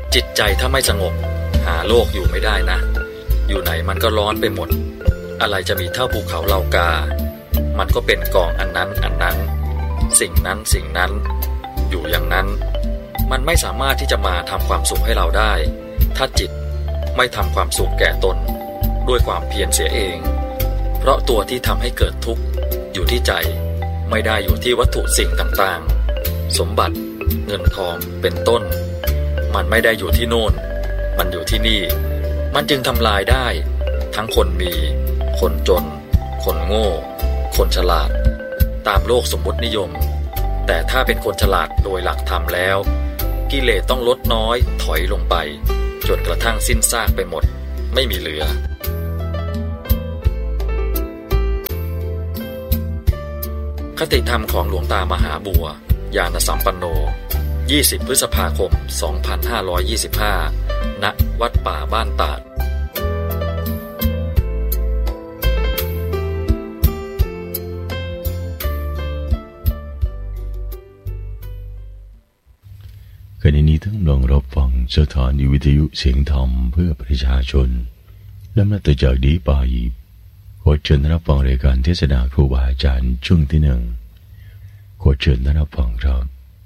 จิตใจถ้าไม่สงบหาโลกอยู่ไม่ได้นะอยู่ไหนมันก็ร้อนไปหมดอะไรจะมีเท่าภูเขาเหล่ากามันก็เป็นกองอันนั้นสิ่งนั้นอยู่อย่างนั้นมันไม่สามารถที่จะมาทำความสุขให้เราได้ถ้าจิตไม่ทำความสุขแก่ตนด้วยความเพียรเสียเองเพราะตัวที่ทำให้เกิดทุกข์อยู่ที่ใจไม่ได้อยู่ที่วัตถุสิ่งต่างๆสมบัติเงินทองเป็นต้นมันไม่ได้อยู่ที่โน่นมันอยู่ที่นี่มันจึงทำลายได้ทั้งคนมีคนจนคนโง่คนฉลาดตามโลกสมมุตินิยมแต่ถ้าเป็นคนฉลาดโดยหลักธรรมแล้วกิเลสต้องลดน้อยถอยลงไปจนกระทั่งสิ้นซากไปหมดไม่มีเหลือคติธรรมของหลวงตามหาบัวญาณสัมปันโน20 พฤษภาคม 2525 ณ วัดป่าบ้านตาดขณะนี้ท่านกำลังรับฟังสถานีวิทยุเสียงธรรมเพื่อประชาชนและนับจากนี้ไปขอเชิญรับฟังรายการเทศนาครูบาอาจารย์ช่วงที่1ขอเชิญรับฟังครับ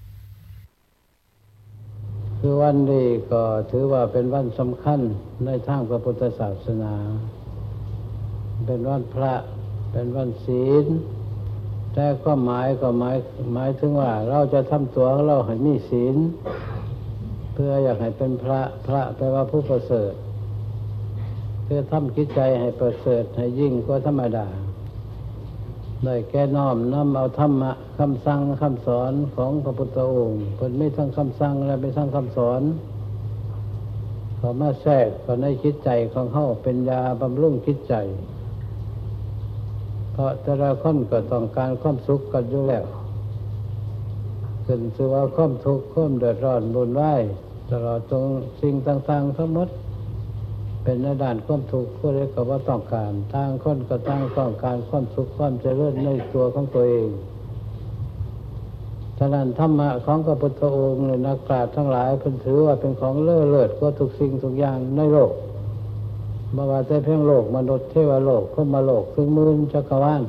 คือวันนี้ก็ถือว่าเป็นวันสำคัญในทางพระพุทธศาสนาเป็นวันพระเป็นวันศีลแต่ก็หมายถึงว่าเราจะทำตัวของเราให้มีศีลเพื่ออยากให้เป็นพระแปลว่าผู้ประเสริฐเพื่อทำจิตใจให้ประเสริฐให้ยิ่งกว่าธรรมดาได้แก่น้อมนำเอาธรรมะคำสั่งคำสอนของพระพุทธองค์เพิ่นมีทั้งคำสั่งและเป็นทั้งคำสอนเข้ามาแทรกเข้าในจิตใจของเฮาเป็นยาบำรุงจิตใจเพราะแต่ละคนก็ต้องการความสุขกันอยู่แล้วขึ้นชื่อว่าความทุกข์ความเดือดร้อนวุ่นวายตลอดจนสิ่งต่างๆทั้งหมดเป็นในด้านความทุกข์ก็เรียกว่าต้องการทางคนก็ต้องการความสุขความเจริญในตัวของตัวเองฉะนั้นธรรมะของพระพุทธองค์นักปราชญ์ทั้งหลายเพิ่นถือว่าเป็นของเลิศกว่าทุกสิ่งทุกอย่างในโลกบ่ว่าแต่เพียงโลกมนุษย์เทวโลกพรหมโลกถึงหมื่นจักรวาล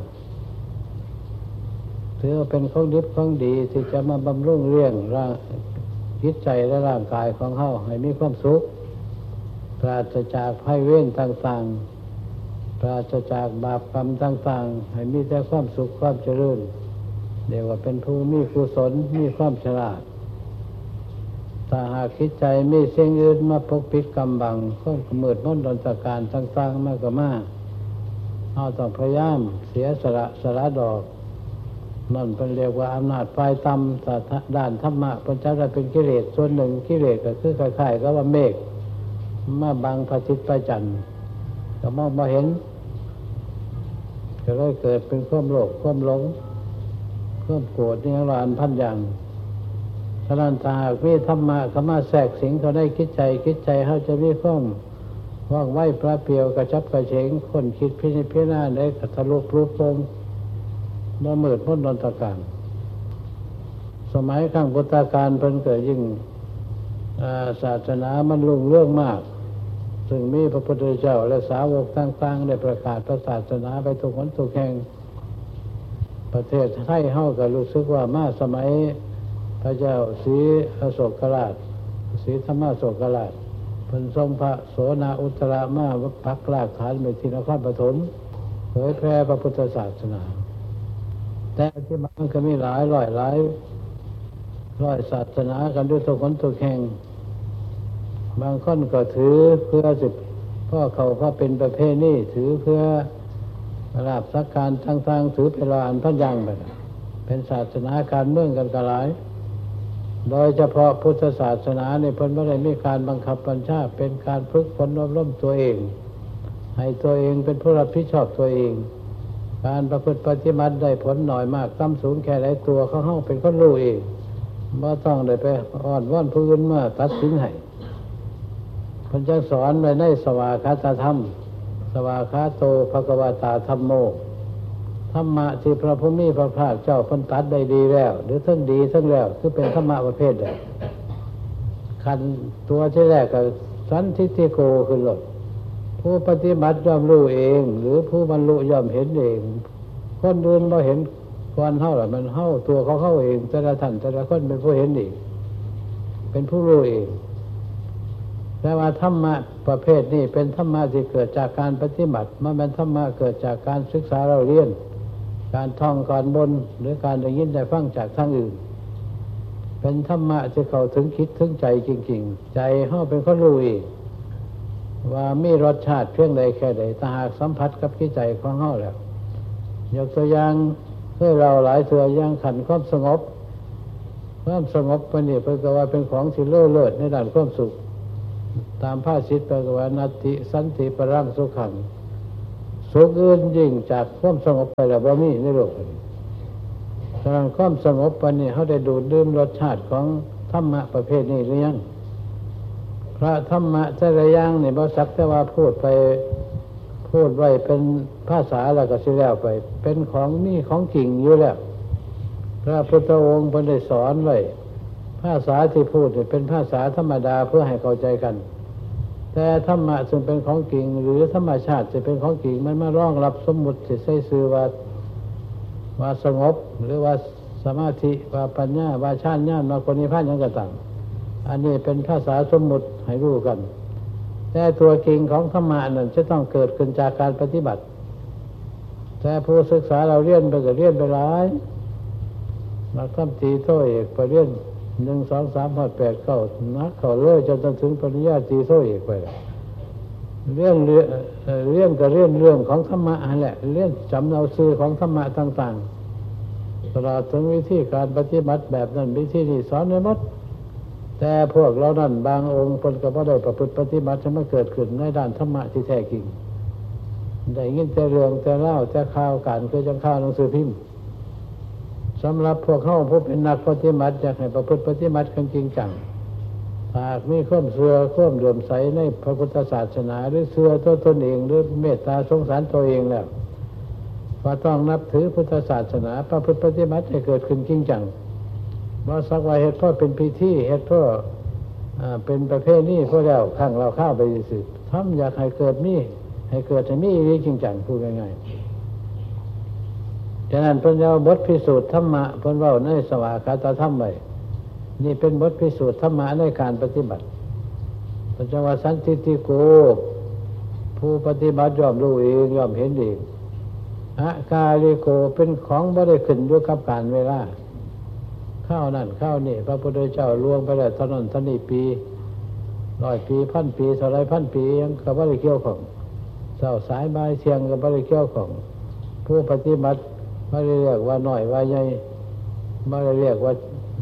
ถือว่าเป็นของดีของดีที่จะมาบำรุงเลี้ยงร่างจิตใจและร่างกายของเฮาให้มีความสุขปราศจากภัยเวรต่างๆปราศจากบาปกรรมต่างๆให้มีแต่ความสุขความเจริญเรียกว่าเป็นผู้มีกุศลมีความฉลาดถ้าหากคิดใจมีสิ่งอื่นมาปกปิดกำบังความมืดมนดอนตการต่างๆมากกว่ามาเอาต้องพยายามเสียสละดอกนั่นเป็นเรียกว่าอำนาจฝ่ายต่ำด้านธรรมะเป็นจะได้เป็นกิเลสส่วนหนึ่งกิเลสก็คือคล้ายๆกับว่าเมฆมาบังพระอาทิตย์พระจันทร์ก็มองไม่เห็นก็เลยเกิดเป็นความโลภความหลงความโกรธนี่ร้านพันอย่างฉะนั้นถ้าหากมีธรรมะเข้ามาแทรกสิงเข้าได้คิดใจเขาจะมีความว่างไวพระเพียวกระชับกระเฉงคนคิดพิจารณาได้กระทะลุปลุกโปงมามืดมนดอนตการสมัยครั้งพุทธกาลเพิ่นเกิดยิ่งศาสนามันรุ่งเรืองมากซึ่งมีพระพุทธเจ้าและสาวกต่างๆได้ประกาศพระศาสนาไปทุกหนทุกแห่งประเทศไทยเฮาก็รู้สึกว่ามาสมัยพระเจ้าศรีอโศกราชศรีธรรมโศกราชเพิ่นทรงพระโสนาอุตระมาปักรากฐานไว้ที่นครปฐมเผยแพร่พระพุทธศาสนาแต่ที่มันก็มีหลายร้อยศาสนากันด้วยทุกคนทุกแห่งบางคนก็ถือเพื่อพ่อเขาเป็นประเพณีถือเพื่อลาภสักการต่างๆถือเป็นลานพันยังไปเป็นศาสนาการเมืองกันกระหลายโดยเฉพาะพุทธศาสนาในเพิ่นไม่ได้มีการบังคับบัญชาเป็นการฝึกฝนอบรมตัวเองให้ตัวเองเป็นผู้รับผิดชอบตัวเองการประพฤติปฏิบัติได้ผลหน่อยมากต่ำสูงแค่ไหนตัวเขาเป็นคนรู้เองไม่ต้องได้ไปอ่อนว่อนผู้อื่นมาตัดสินให้เพิ่นจะสอนไว้ในสวากขาตธรรมสวากขาโตภควตาธัมโมธรรมะที่พระผู้มีพระภาคเจ้าเพิ่นตัดได้ดีแล้วหรือทั้งดีทั้งแล้วคือเป็นธรรมะประเภทใดคขันตัวที่แรกก็สันทิฏฐิโกคือหลดผู้ปฏิบัติย่อมรู้เองหรือผู้บรรลุย่อมเห็นเองคนอื่นบ่เห็นก่อนเฮาล่ะมันเฮาตัวเขาเองแต่ละท่านแต่ละคนเป็นผู้เห็นเองเป็นผู้รู้เองแต่ว่าธรรมะประเภทนี้เป็นธรรมะที่เกิดจากการปฏิบัติมันเป็นธรรมะเกิดจากการศึกษาเราเรียนการท่องการบนหรือการได้ยินได้ฟังจากทางอื่นเป็นธรรมะที่เข้าถึงคิดถึงใจจริงๆใจเฮาเป็นคนรู้เองว่ามีรสชาติเพียงใดแค่ใดถ้าหากสัมผัสกับจิตใจของเฮาแล้วยกตัวอย่างให้เราหลายตัวอย่างขันความสงบปนี่เพิ่นก็ว่าเป็นของที่เลิศในด้านความสุขตามภาษิตเพิ่นก็ว่านัตติสันติปรังสุขังสุขอื่นยิ่งจากความสงบไปแล้วบ่มีในโลกนี้ฉะนั้นความสงบปนี่เฮาได้ดูดดื่มรสชาติของธรรมะประเภทนี้หรือยังพระธรรมะแต่ละอย่างนี่บ่สักแต่ว่าพูดไว้เป็นภาษาแล้วก็สิแล้วไปเป็นของมีของจริงอยู่แล้วพระพุทธองค์เพิ่นได้สอนไว้ภาษาที่พูดนี่เป็นภาษาธรรมดาเพื่อให้เข้าใจกันแต่ธรรมะซึ่งเป็นของจริงหรือธรรมชาติที่เป็นของจริงมันมารองรับสมมุติที่ใช้ชื่อว่าสงบหรือว่าสมาธิว่าปัญญาว่าฌานญาณว่านิพพานอย่างต่างๆอันนี้เป็นภาษาสมมุติให้รู้กันแต่ตัวจริงของธรรมะนั้นจะต้องเกิดขึ้นจากการปฏิบัติแต่ผู้ศึกษาเราเรียนไปก็เรียนไปหลายมาทำตีโทเอกไปเรียน1 2 3 5 8 9นักเข้าเลยจนถึงปริญญาตรีโทเอกไปเรื่องก็เรื่องของธรรมะนั่นแหละเรื่องจำเอาซื่อของธรรมะต่างๆตลอดถึงวิธีการปฏิบัติแบบนั้นวิธีนี้สอนไว้หมดแต่พวกเรานั่นบางองค์เพิ่นก็บ่ได้ประพฤติปฏิบัติให้มันเกิดขึ้นในด้านธรรมะที่แท้จริงได้ยินแต่เรื่องแต่เล่าแต่ข่าวการคือจังข่าวหนังสือพิมพ์สำหรับพวกเขาผู้เป็นนักปฏิบัติอยากให้ประพฤติปฏิบัติกันจริงจังหากมีความเชื่อความเลื่อมใสในพระพุทธศาสนาหรือเชื่อตัวตนเองหรือเมตตาสงสารตัวเองแล้วก็ต้องนับถือพุทธศาสนาประพฤติปฏิบัติให้เกิดขึ้นจริงจังบ่สักว่าเฮ็ดเพราะเป็นพิธีเฮ็ดเพราะเป็นประเพณีพวกเราข้างเราข้าวไปสิทำอยากให้เกิดมีให้จริงจังพูดง่ายๆฉะนั้นเพิ่นเอาบทพิสูจน์ธรรมะเพิ่นเว้าในสวากขาตธรรมไว้นี่เป็นบทพิสูจน์ธรรมะในการปฏิบัติพระเจ้าว่าสันทิฏฐิโกผู้ปฏิบัติย่อมรู้เองย่อมเห็นเองอะกาลิโกเป็นของบ่ได้ขึ้นอยู่กับกาลเวลาข้าวนั่นข้าวนี่พระพุทธเจ้าล่วงไปแล้วเท่านั้นเท่านี้ปี100 ปี1,000 ปีเท่าไร1,000 ปียังก็บ่ได้เกี่ยวของเช้าสายบ่ายเที่ยงก็บ่ได้เกี่ยวของผู้ปฏิบัติไม่ได้เรียกว่าน้อยว่าใหญ่ไม่ได้เรียกว่า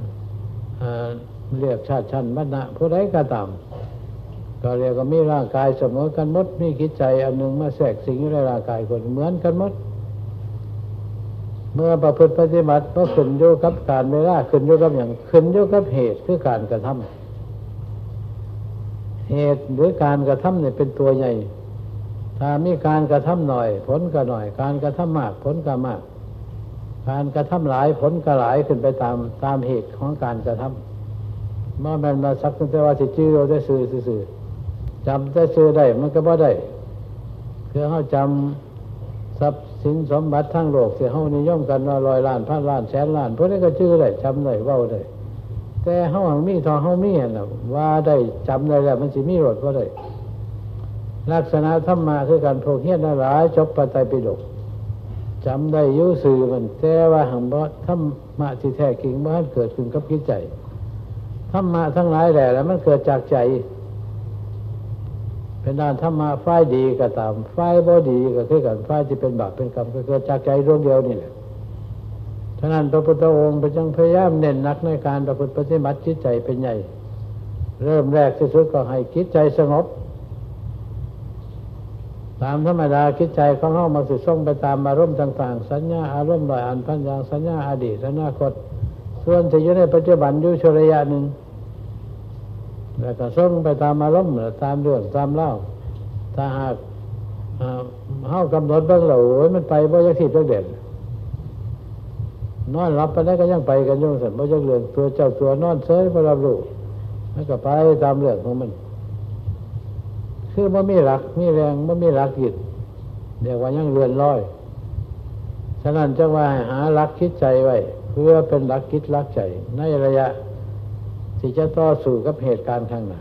เรียกชาติชั้นวรรณะผู้ใดก็ตามก็เรียกว่ามีร่างกายเสมอกันหมดมีจิตใจอันหนึ่งมาแทรกสิงอยู่ในร่างกายคนเหมือนกันหมดเมื่อประพฤติปฏิบัติก็ขึ้นอยู่กับการเวลาขึ้นอยู่กับอย่างขึ้นอยู่กับเหตุคือการกระทำเหตุหรือการกระทำเนี่ยเป็นตัวใหญ่ถ้ามีการกระทำหน่อยผลก็หน่อยการกระทำมากผลก็มากการกระทำหลายผลก็หลายขึ้นไปตามเหตุของการกระทำเมื่อมันมาสักแต่ว่าสิจื้อเราได้ซื่อจำได้ซื่อได้มันก็บ่ได้คือเขาจำทรัพย์สินสมบัติทั้งโลกที่เขานิยมกันว่า100 ล้าน1,000 ล้านแสนล้านพวกนี้ก็จื้อได้จำได้เว้าได้แต่เขาหังมีทองเขามีน่ะว่าได้จำได้แล้วมันสิมีรสบ่ได้ลักษณะธรรมะคือการพวกเฮียนหลายจบพระไตรปิฎกจำได้อยู่ซื่อมันแต่ว่าหังบ่ธรรมะที่แท้จริงบ่ทันเกิดขึ้นกับจิตใจธรรมะทั้งหลายแหละแล้วมันเกิดจากใจเป็นด้านธรรมะฝ่ายดีก็ตามฝ่ายบ่ดีก็คือกันฝ่ายที่เป็นบาปเป็นกรรมก็เกิดจากใจดวงเดียวนี่แหละฉะนั้นพระพุทธองค์จึงพยายามเน้นหนักในการประพฤติปฏิบัติจิตใจเป็นใหญ่เริ่มแรกที่สุดก็ให้จิตใจสงบตามธรรมดาจิตใจของเฮามันสิส่งไปตามอารมณ์ต่างๆสัญญาอารมณ์100 อันพันอย่างสัญญาอดีตอนาคตส่วนที่อยู่ในปัจจุบันอยู่ชั่วระยะหนึ่งแล้วก็ส่งไปตามอารมณ์ตามเรื่องตามเล่าถ้าหากเฮากำหนดเบิ่งแล้วโอ้ยมันไปบ่จักทิศจักเด่นนอนหลับไปได้ก็ยังไปกันอยู่ซั่นบ่จักเรื่องตัวเจ้าตัวนอนเฉยบ่รับรู้มันก็ไปตามเรื่องของมันคือมันมีหลักมีแรงมันมีหลักยึดเรียกว่ายังเรือนลอยฉะนั้นจึงว่าหาหลักคิดใจไว้เพื่อเป็นหลักคิดหลักใจในระยะที่จะต่อสู้กับเหตุการณ์ข้างหน้า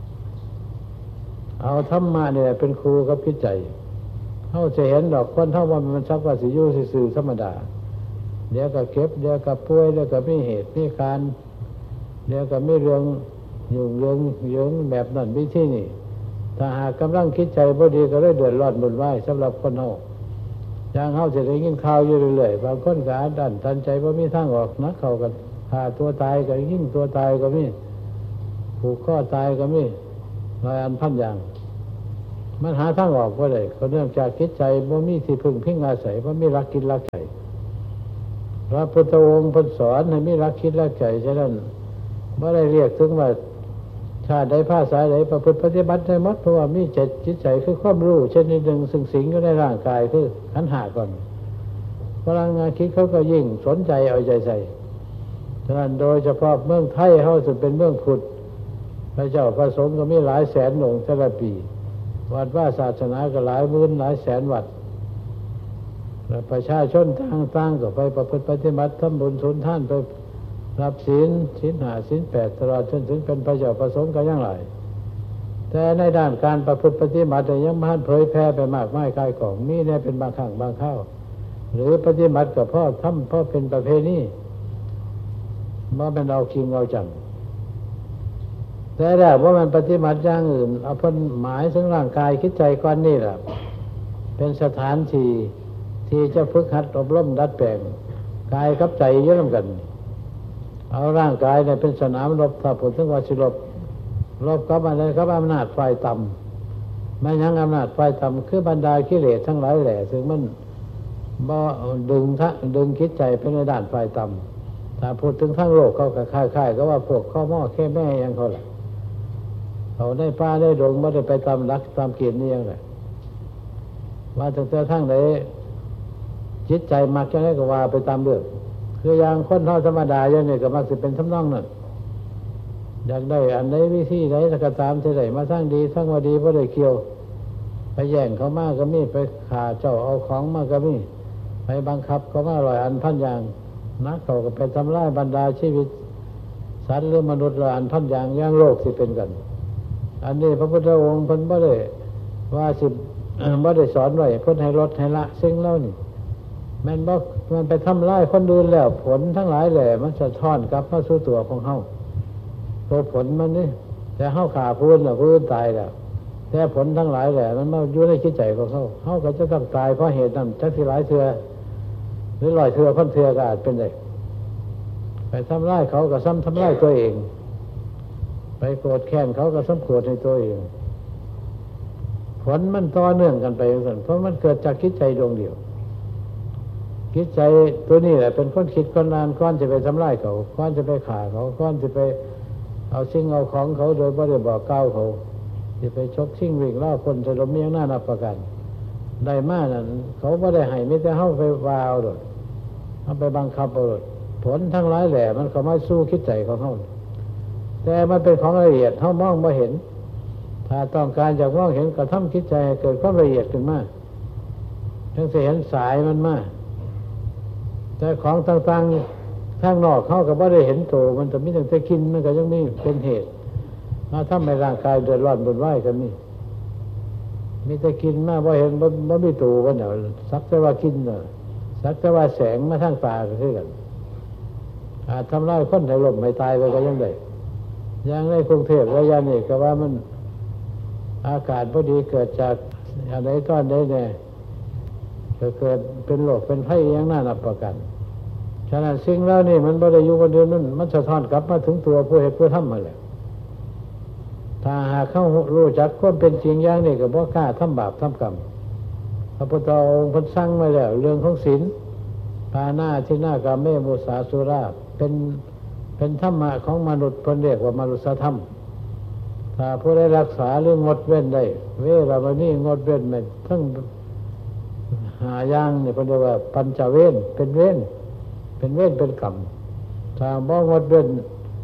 เอาธรรมะเนี่ยเป็นครูกับคิดใจเขาจะเห็นดอกคนเท่าว่ามันชักว่าสิอยู่ซื่อธรรมดาเดี๋ยวก็เก็บเดี๋ยวก็ป่วยเดี๋ยวก็มีเหตุมีการเดี๋ยวก็มีเรื่องยุ่งเรื่องเยิงแบบนั้นวิธีนี้ถ้าหากกำลังคิดใจบ่ดีก็เลยเดือดร้อนวุ่นวายสำหรับคนเฮาอย่างเฮาจะได้ยินข่าวอยู่เรื่อยๆบางคนก็ดันตันใจว่ามีทางออกนักเข้ากันฆ่าตัวตายก็ยิงตัวตายก็มีผูกคอตายก็มีหลายอันพันอย่างมันหาทางออกบ่ได้ก็เนื่องจากคิดใจบ่มีที่พึ่งพิงอาศัยบ่มีหลักคิดหลักใจพระพุทธองค์เพิ่นสอนให้มีหลักคิดหลักใจฉะนั้นบ่ได้เรียกถึงว่าชาติใดภาษาใดประพฤติปฏิบัติได้หมดเพราะว่ามีจิตใจคือความรู้ชนิดหนึ่งซึ่งสิงอยู่ในร่างกายคือขันธ์ห้าก่อนพลังงานคิดเขาก็ยิ่งสนใจเอาใจใส่ฉะนั้นโดยเฉพาะเมืองไทยเฮาซึ่งเป็นเมืองพุทธพระเจ้าพระสงฆ์ก็มีหลายแสนองค์แต่ละปีวัดว่าศาสนาก็หลายหมื่นหลายแสนวัดและประชาชนต่างๆก็ไปประพฤติปฏิบัติทำบุญสุนทานไปรับศีลห้าศีลแปดตลอดจนถึงเป็นพระเจ้าพระสงฆ์ก็ยังหลายแต่ในด้านการประพฤติปฏิบัติยังไม่เผยแพร่ไปมากมายกายของมีเนี่ยเป็นบางครั้งบางคราวหรือปฏิบัติกับพ่อทำพ่อเป็นประเพณีมาเป็นเอาจริงเอาจังแต่แล้วว่ามันปฏิบัติอย่างอื่นเอาพ้นหมายถึงร่างกายคิดใจก้อนนี่แหละเป็นสถานที่จะฝึกหัดอบรมดัดแปลงกายกับใจเยอะร่วมกันเอาร่างกายเนี่ยเป็นสนามรบถ้าพูดถึงว่าสิรบกับอะไรครับอำนาจฝ่ายต่ำไม่ยังอำนาจฝ่ายต่ำคือบรรดากิเลสทั้งหลายแหละซึ่งมันบ่ดึงคิดใจไปในด้านฝ่ายต่ำถ้าพูดถึงทั้งโลกเขาก็คล้ายๆก็ว่าพวกข้อหม้อแค่แม่ยังเขาแหละเขาได้ป้าได้ดงไม่ได้ไปตามรักตามเกณฑ์นี่ยังไงว่าตั้งแต่ทั้งไหนจิตใจมักจะให้ก็ว่าไปตามเรื่องคืออย่างคนธรรมดาอย่างนี้ก็มักจะเป็นทำนองนั้นอยากได้อันใดวิธีใดก็ตามที่ใดมาทั้งดีทั้งว่าดีบ่ได้เกี่ยวไปแย่งเขามากก็มีไปฆ่าเจ้าเอาของมากก็มีไปบังคับเขามา100 อันพันอย่างนักเขาก็ไปทำลายบรรดาชีวิตสัตว์หรือมนุษย์100 อันพันอย่างอย่างโลกสิเป็นกันอันนี้พระพุทธองค์เพิ่นบ่ได้ว่าสิบ่ได้สอนไว้เพิ่นให้ลดให้ละสิ่งเหล่านี้มันไปทำลายคนอื่นแล้วผลทั้งหลายแหละมันสะท้อนกลับมาสู่ตัวของเฮาตัวผลมันนี่แต่เฮาฆ่าผู้อื่นแล้วผู้อื่นตายแล้วแต่ผลทั้งหลายแหละมันมาอยู่ในจิตใจของเฮาก็จะต้องตายเพราะเหตุนั้นจักสิหลายเทื่อหรือ100 เทื่อพันเทื่อก็อาจเป็นได้ไปทำลายเขาก็ซ้ำทำลายตัวเองไปโกรธแค้นเขาก็ซ้ำโกรธในตัวเองผลมันต่อเนื่องกันไปอย่างนั้นเพราะมันเกิดจากจิตใจดวงเดียวจิตใจตัวนี้แหละเป็นคนคิดคนนานก้อนจะไปทำลายเขาก้อนจะไปฆ่าเขาก้อนจะไปเอาสิ่งเอาของเขาโดยไม่ได้บอกกล่าวเขาจะไปชกชิงวิ่งล่าคนจะล้มเมียงหน้านับประกันได้มากนั้นเขาไม่ได้ให้ไม่ได้เข้าไปวาวหรอกเอาไปบังคับเอาหรอกผลทั้งหลายแหละมันก็ไม่สู้คิดใจของเขาแต่มันเป็นของละเอียดเขามองไม่เห็นถ้าต้องการจะมองเห็นก็ทำคิดใจเกิดความละเอียดขึ้นมาทั้งจะเห็นสายมันมากแต่ของต่างๆทางนอกเขาก็ไม่ได้เห็นโตมันจะมีแต่กินมันก็ยังมีเป็นเหตุมาทำให้ร่างกายเดือดร้อนบุญไหวกันมีแต่กินมากว่าเห็นว่ามีโตกันเนาะสักแต่ว่ากินเนาะสักแต่ว่าแสงมาทางตาก็คือกันอาจทำร้ายคนให้ล้มให้ตายไปก็ยังได้อย่างในกรุงเทพระยะนี้ก็ว่ามันอากาศพอดีเกิดจากอะไรก้อนได้เนี่ยจะเกิดเป็นโรคเป็นไข้อย่างน่านับประกันฉะนั้นสิ่งเหล่านี้มันบ่ได้อยู่บนเดือนนั้นมันสะท้อนกลับมาถึงตัวผู้เหตุผู้ทำมาแหละถ้าหากเขารู้จักความเป็นจริงอย่างนี้ก็บ่กล้าทำบาปทำกรรมพระพุทธองค์เพิ่นสั่งไว้แล้วเรื่องของศีลปานาทินากาเมมุสาสุราเป็นธรรมะของมนุษย์เพิ่นเรียกว่ามนุษยธรรมถ้าผู้ได้รักษาหรืองดเว้นได้เวรมณีงดเว้นไม่ทั้งหาอย่างเนี่ยเพิ่นเรียกว่าปัญจเวรเป็นเวรเป็นกรรมถ้าบ่งดเว้น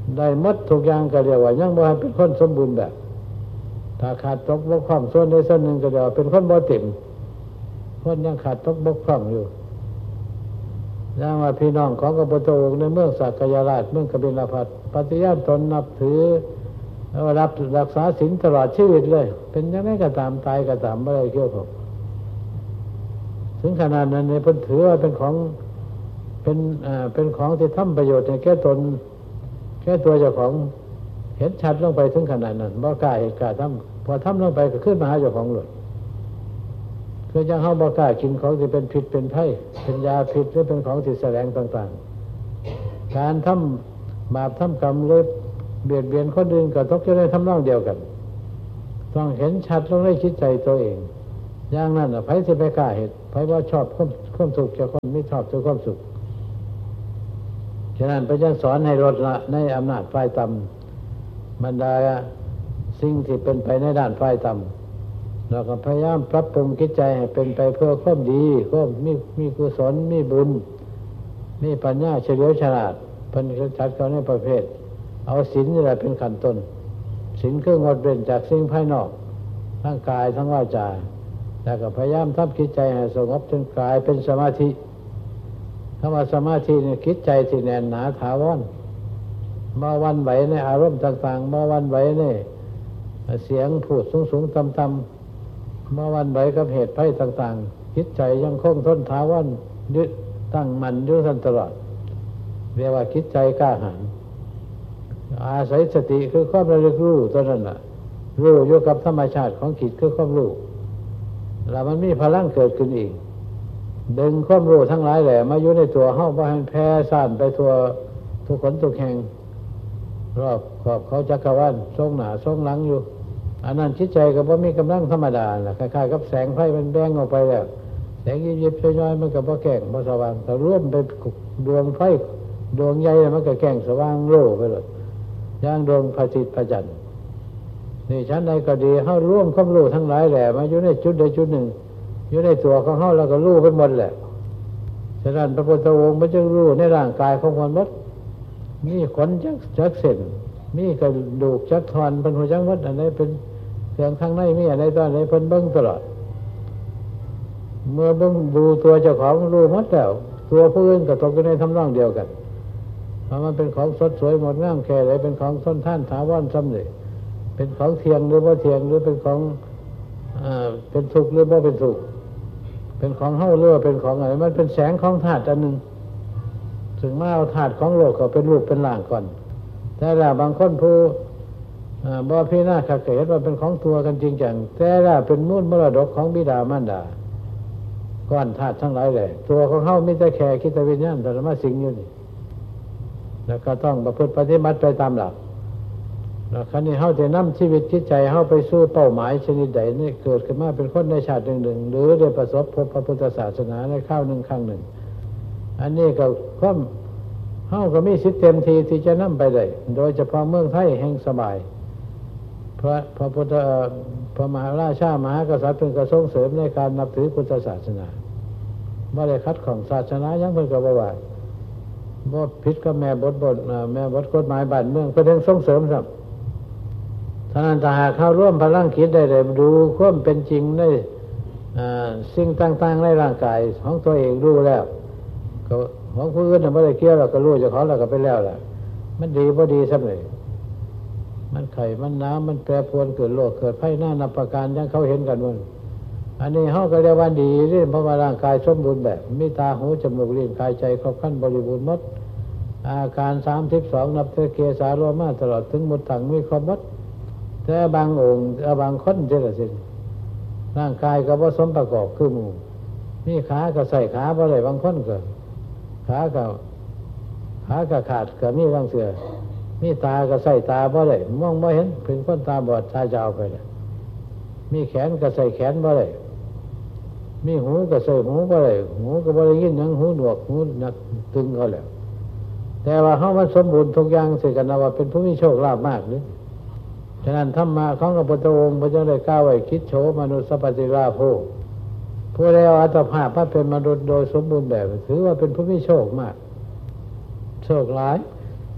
ได้หมดทุกอย่างก็เรียกว่ายังบ่ให้เป็นคนสมบูรณ์แบบถ้าขาดตกบกพร่องส่วนใดส่วนหนึ่งก็เรียกว่าเป็นคนบ่เต็มคนยังขาดตกบกพร่องอยู่อย่างว่าพี่น้องของพระพุทธองค์ในเมืองสักยราชเมืองกบิลพัสปฏิญาณตนนับถือรับรักษาศีลตลอดชีวิตเลยเป็นยังไงก็ตามตายก็ตามไม่ได้เกี่ยวกับถึงขนาดนั้นเนี่ยเพิ่นถือว่าเป็นของเป็นของที่ทำประโยชน์ในแก่ตนแค่ตัวเจ้าของเห็นชัดลงไปถึงขนาดนั้นบ่กล้าเห็นกล้าทำพอทำลงไปก็ขึ้นมาหาเจ้าของเลยคือยังเฮาบ่กล้ากินของที่เป็นพิษเป็นภัยเป็นยาพิษหรือเป็นของที่แสลงต่างๆการทำบาปทำกรรมหรือเบียดเบียนคนอื่นก็ต้องจะได้ทำนองเดียวกันต้องเห็นชัดลงในจิตใจตัวเองอย่างนั้นไผสิไปกล้าเฮ็ดไผว่าชอบความสุขเจ้าของไม่ชอบเจ้าความสุขฉะนั้นพระเจ้าสอนให้ลดละในอำนาจฝ่ายต่ำบรรดาสิ่งที่เป็นไปในด้านฝ่ายต่ำเราก็พยายามปรับปรุงจิตใจให้เป็นไปเพื่อความดีความมีกุศลมีบุญมีปัญญาเฉลียวฉลาดเป็นชัดเขาในประเภทเอาศีลนี่แหละเป็นขั้นต้นศีลคืองดเว้นจากสิ่งภายนอกทั้งกายทั้งวาจาแล้วก็พยายามทำจิตใจให้สงบจนกลายเป็นสมาธิคำว่าสมาธินี่จิตใจที่แน่นหนาถาวรมาวันไหวในอารมณ์ต่างๆมาวันไหวในเสียงพูดสูงๆต่ำๆมาวันไหวกับเหตุภัยต่างๆจิตใจยังคงทนถาวรยึดตั้งมั่นอยู่ตลอดเรียกว่าจิตใจกล้าหาญอาศัยสติคือความระลึกรู้ตัวนั้นน่ะรู้อยู่กับธรรมชาติของจิตคือความรู้แล้วมันมีพลังเกิดขึ้นอีกดึงความรู้ทั้งหลายแหละมาอยู่ในตัวเฮาบ่ให้แผ่ซ่านไปทั่วทุกคนทุกแห่งรอบขอบเขาจักรวาลทรงหน้าทรงหลังอยู่อันนั้นจิตใจก็บ่มีกำลังธรรมดาน่ะคล้ายๆกับแสงไฟมันแบ่งออกไปแล้วแสงยิบๆย่อยๆมันก็บ่แก้งบ่สว่างแต่รวมเป็นดวงไฟดวงใหญ่มันก็แก้งสว่างโล่ไปเลยอย่างดวงพระอาทิตย์พระจันทร์นี่ชั้นใดก็ดีเฮาร่วมความรู้ทั้งหลายแหละมาอยู่ในจุดใดจุดหนึ่งอยู่ในตัวของเฮาแล้วก็รู้ไปหมดแหละฉะนั้นพระพุทธองค์มันจึงรู้ในร่างกายของคนหมดมีขนจักเส้นมีกระดูกจักทอนเป็นหัวจักมดอันไหนเป็นเครื่องข้างในมีอะไรตอนไหนเพิ่นเบิ่งตลอดเมื่อเบิ่งดูตัวเจ้าของรู้หมดแล้วตัวผู้อื่นก็ตกอยู่ในทำนองเดียวกันเพราะมันเป็นของสดสวยงดงามแค่ไหนเป็นของส้นท่านถาวรสำเร็จเป็นของเทียงหรือว่าเทียงหรือเป็นของเป็นทุกข์หรือว่าเป็นทุกข์เป็นของเฮ้าหรือว่าเป็นของอะไรมันเป็นแสงของธาตุอันหนึ่งถึงมาเอาธาตุของโลกก็เป็นรูปเป็นร่างก่อนแต่ละบางคนผู้บ่พี่น้าขัดเห็นว่าเป็นของตัวกันจริงจังแต่ละเป็นมูลมรดกของบิดามารดาก้อนธาตุทั้งหลายเลยตัวของเฮ้ามีแต่แค่คิดวิญญาณแต่ละมาสิ่งอยู่นี่แล้วก็ต้องประพฤติปฏิบัติไปตามหลักแล้วครั้นี้เฮาจะนำชีวิตจิตใจเฮาไปสู่เป้าหมายชนิดใดนี่เกิดขึ้นมาเป็นคนในชาติหนึ่งหรือได้ประสบพบพระพุทธศาสนาในคราวหนึ่งครั้งหนึ่งอันนี้ก็ความเฮาก็มีสิทธิ์เต็มทีที่จะนำไปได้โดยเฉพาะเมืองไทยแห่งสบายพระพุทธพระมหาราชามหากษัตริย์เป็นกระทรงเสริมในการนับถือพุทธศาสนาบ่ได้คัดของศาสนายังเพิ่นก็บ่ว่าบ่ผิดกับแม่บทกฎหมายบ้านเมืองเพิ่นส่งเสริมครับท่านถ้าหากเข้าร่วมพลังคิดได้เลยดูความเป็นจริงในสิ่งต่างๆในร่างกายของตัวเองรู้แล้วก็ของผู้อื่นไม่ได้เกี่ยวเราก็รู้จะขอเราก็ไปแล้วแหละมันดีพอดีสักเลยมันไข่มันน้ำมันแปรปรวนเกิดโรคเกิดภัยหน้านับประการยังเขาเห็นกันมันอันนี้เขาก็เรียกว่าดีเรื่องเพราะว่าร่างกายสมบูรณ์แบบมีตาหูจมูกลิ้นกายใจครบครันบริบูรณ์หมดอาการ32นับแต่เกสาโลมาตลอดถึงหมดถังมีครบหมดแต่บางองค์บางคนเท่านั้นสิร่างกายก็ผสมประกอบคือหมู่มีขาก็ใส่ขาบ่ได้บางคนก็ขาก็ขาดก็มีบางเสือมีตาก็ใส่ตาบ่ได้มองบ่เห็นเป็นคนตาบอดตาจะเอาไปเลยมีแขนก็ใส่แขนบ่ได้มีหูก็ใส่หูบ่ได้หูก็บ่ได้ยินหยังหูหนวกหูหนักตึงเขาแล้วแต่ว่าเฮามันสมบูรณ์ทุกอย่างสิกันว่าเป็นผู้มีโชคลาภมากเลยฉะนั้นธรรมะของพระพุทธองค์พระเจ้าได้กล่าวไว้คิดโฉมนุสสปฏิราโภผู้ใดเอาอัตภาพมาเป็นมนุษย์โดยสมบูรณ์แบบถือว่าเป็นผู้มีโชคมากโชคหลาย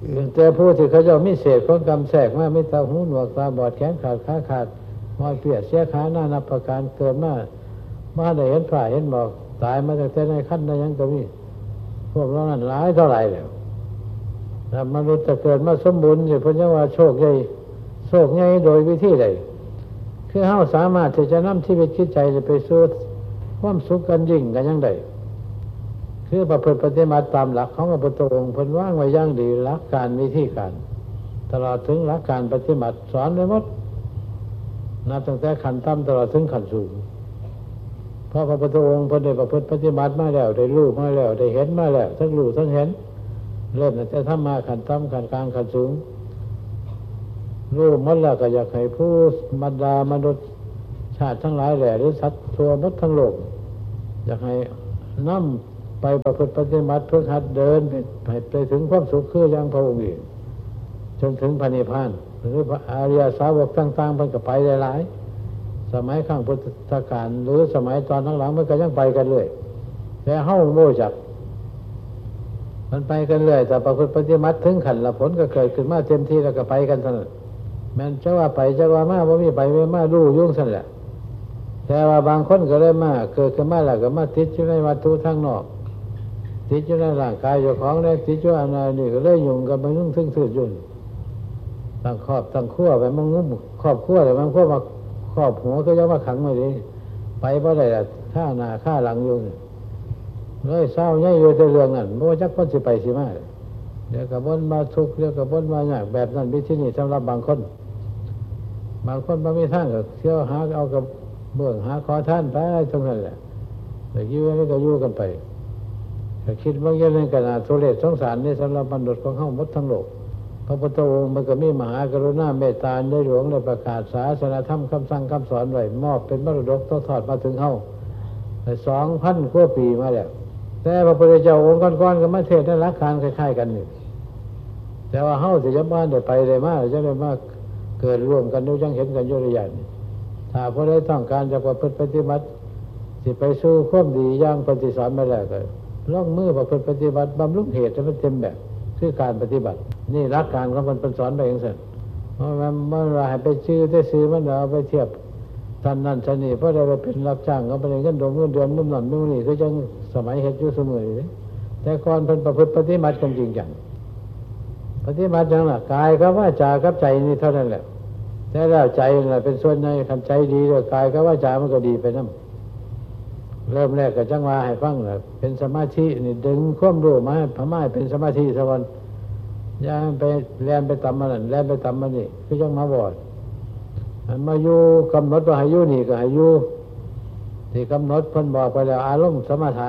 แต่ผู้ที่เขาจะมีเศษของกรรมแทรกมาไม่ตาหูหนวกตาบอดแขนขาดขาขาดมอยเปียเสียขาหน้านับประการเกิดมาได้เห็นฝ่ายเห็นบอกตายมาตั้งแต่ในขั้นได้ยังก็มีพวกเรานั้นหลายเท่าไหร่แล้วแต่มนุษย์จะเกิดมาสมบูรณ์อยู่เพราะว่าโชคใหญ่โชคใหญ่โดยวิธีใดคือเฮาสามารถที่จะนำชีวิตจิตใจไปสู่ความสุขกันยิ่งกันยังไดคือประพฤติปฏิบัติตามหลักของพระพุทธองค์เพิ่นวางไว้อย่างดีหลักการวิธีการตลอดถึงหลักการปฏิบัติสอนไว้หมดนับตั้งแต่ขั้นต่ำตลอดถึงขั้นสูงเพราะพระพุทธองค์เพิ่นได้ประพฤติปฏิบัติมาแล้วได้รู้มาแล้วได้เห็นมาแล้วทั้งรู้ทั้งเห็นเริ่มตั้งแต่ทำมาขั้นต่ำขั้นกลางขั้นสูงรู้หมดแล้วก็อยากให้ผู้บรรดามนุษย์ชาติทั้งหลายแหล่หรือสัตว์ทั่วหมดทั้งโลกอยากให้นำไปประพฤติปฏิบัติเพื่อหัดเดินไปถึงความสุขคืออย่างพระองค์เองจนถึงพระนิพพานหรือพระอริยสาวกต่างๆมันก็ไปหลายๆสมัยข้างพุทธกาลหรือสมัยตอนหลังๆมันก็ยังไปกันเลยแต่เฮ้าโม่จักมันไปกันเลยแต่ประพฤติปฏิบัติถึงขันละผลก็เกิดขึ้นมาเต็มที่แล้วก็ไปกันเท่านั้นแม้จะว่าไปจะว่ามาบ่มีไปไม่มาดูยุ่งสั่นแหละแต่ว่าบางคนก็เลยมาเกิดขึ้นมาแล้วก็มาติดอยู่ในวัตถุทางนอกติดอยู่ในร่างกายเจ้าของแล้วติดอยู่อันนั้นนี่ก็เลยยุ่งกับมันยุ่งซึ่งสืบยุ่งตั้งครอบตั้งขั้วไปมันงุ้มครอบขั้วแต่มันขั้วมาครอบหัวก็ยังว่าขังไว้ดิไปเพราะอะไรข้าหน้าข้าหลังยุ่งเลยเศร้าแย่อยู่ในเรื่องนั้นเพราะว่าจักคนสิไปสิมาเดี๋ยวกับบนมาทุกข์เดี๋ยวกับบนมาอยากแบบนั้นวิธีนี้สำหรับบางคนบางมีทางก็เที่ยวหาเอากับเบื้องหาขอท่านไปทั้งนั้นแหละแต่ยิ้วนี่ก็ยู่กันไปแต่คิดว่าอย่างนี้กันนะทุเรศสงสารนี่สำหรับบรรดาของเฮาหมดทั้งโลกพระพุทธองค์มันก็มีมหากรุณาเมตตาในหลวงได้ประกาศศาสนธรรมคำสั่งคำสอนไว้มอบเป็นมรดกทอดมาถึงเฮา2,000 กว่าปีมาแล้วแต่พระพุทธเจ้าองค์ก่อนๆก็มาเทศน์ในหลักการคล้ายๆกันนี่แต่ว่าเฮาสิจะบ้านได้ไปได้มาจะได้มาเกิดร่วมกันอยู่จังเห็นกันอยู่ระยะนี้ถ้าผู้ใดต้องการจะประพฤติปฏิบัติสิไปสู่ความดีอย่างปฏิสอนมาแล้วก็ลงมือประพฤติปฏิบัติบำรุงเหตุให้มันเต็มแบบคือการปฏิบัตินี่หลักการของมันเป็นสอนไปเองซั่นเพราะมันให้ไปชื่อได้ซื้อมันเอาไปเทียบท่านนั่นท่านนี่เพราะได้ไปเป็นรับจ้างเขาไปเงินเดือนมุ่งนั่นมุ่งนี่คือจังสมัยเฮ็ดอยู่เสมอนี่แต่ก่อนเพิ่นประพฤติปฏิบัติกันจริงจังปฏิบัติจังล่ะกายกับวาจากับใจนี่เท่านั้นแหละแต่แล้วใจน่ะเป็นส่วนใหญ่คันใจดีแล้วกายกับวาจามันก็ดีไปนำเริ่มแรกก็จังว่าให้ฟังน่ะเป็นสมาธินี่ดึงความรู้มาให้พม่าเป็นสมาธิซะวันอย่าไปแล่นไปตามมันนั่นแล่นไปตามมันนี่คือจังมาบอดมาอยู่กำหนดว่าให้อยู่นี่ก็ให้อยู่ที่กำหนดเพิ่นบอกไปแล้วอารมณ์สมถะ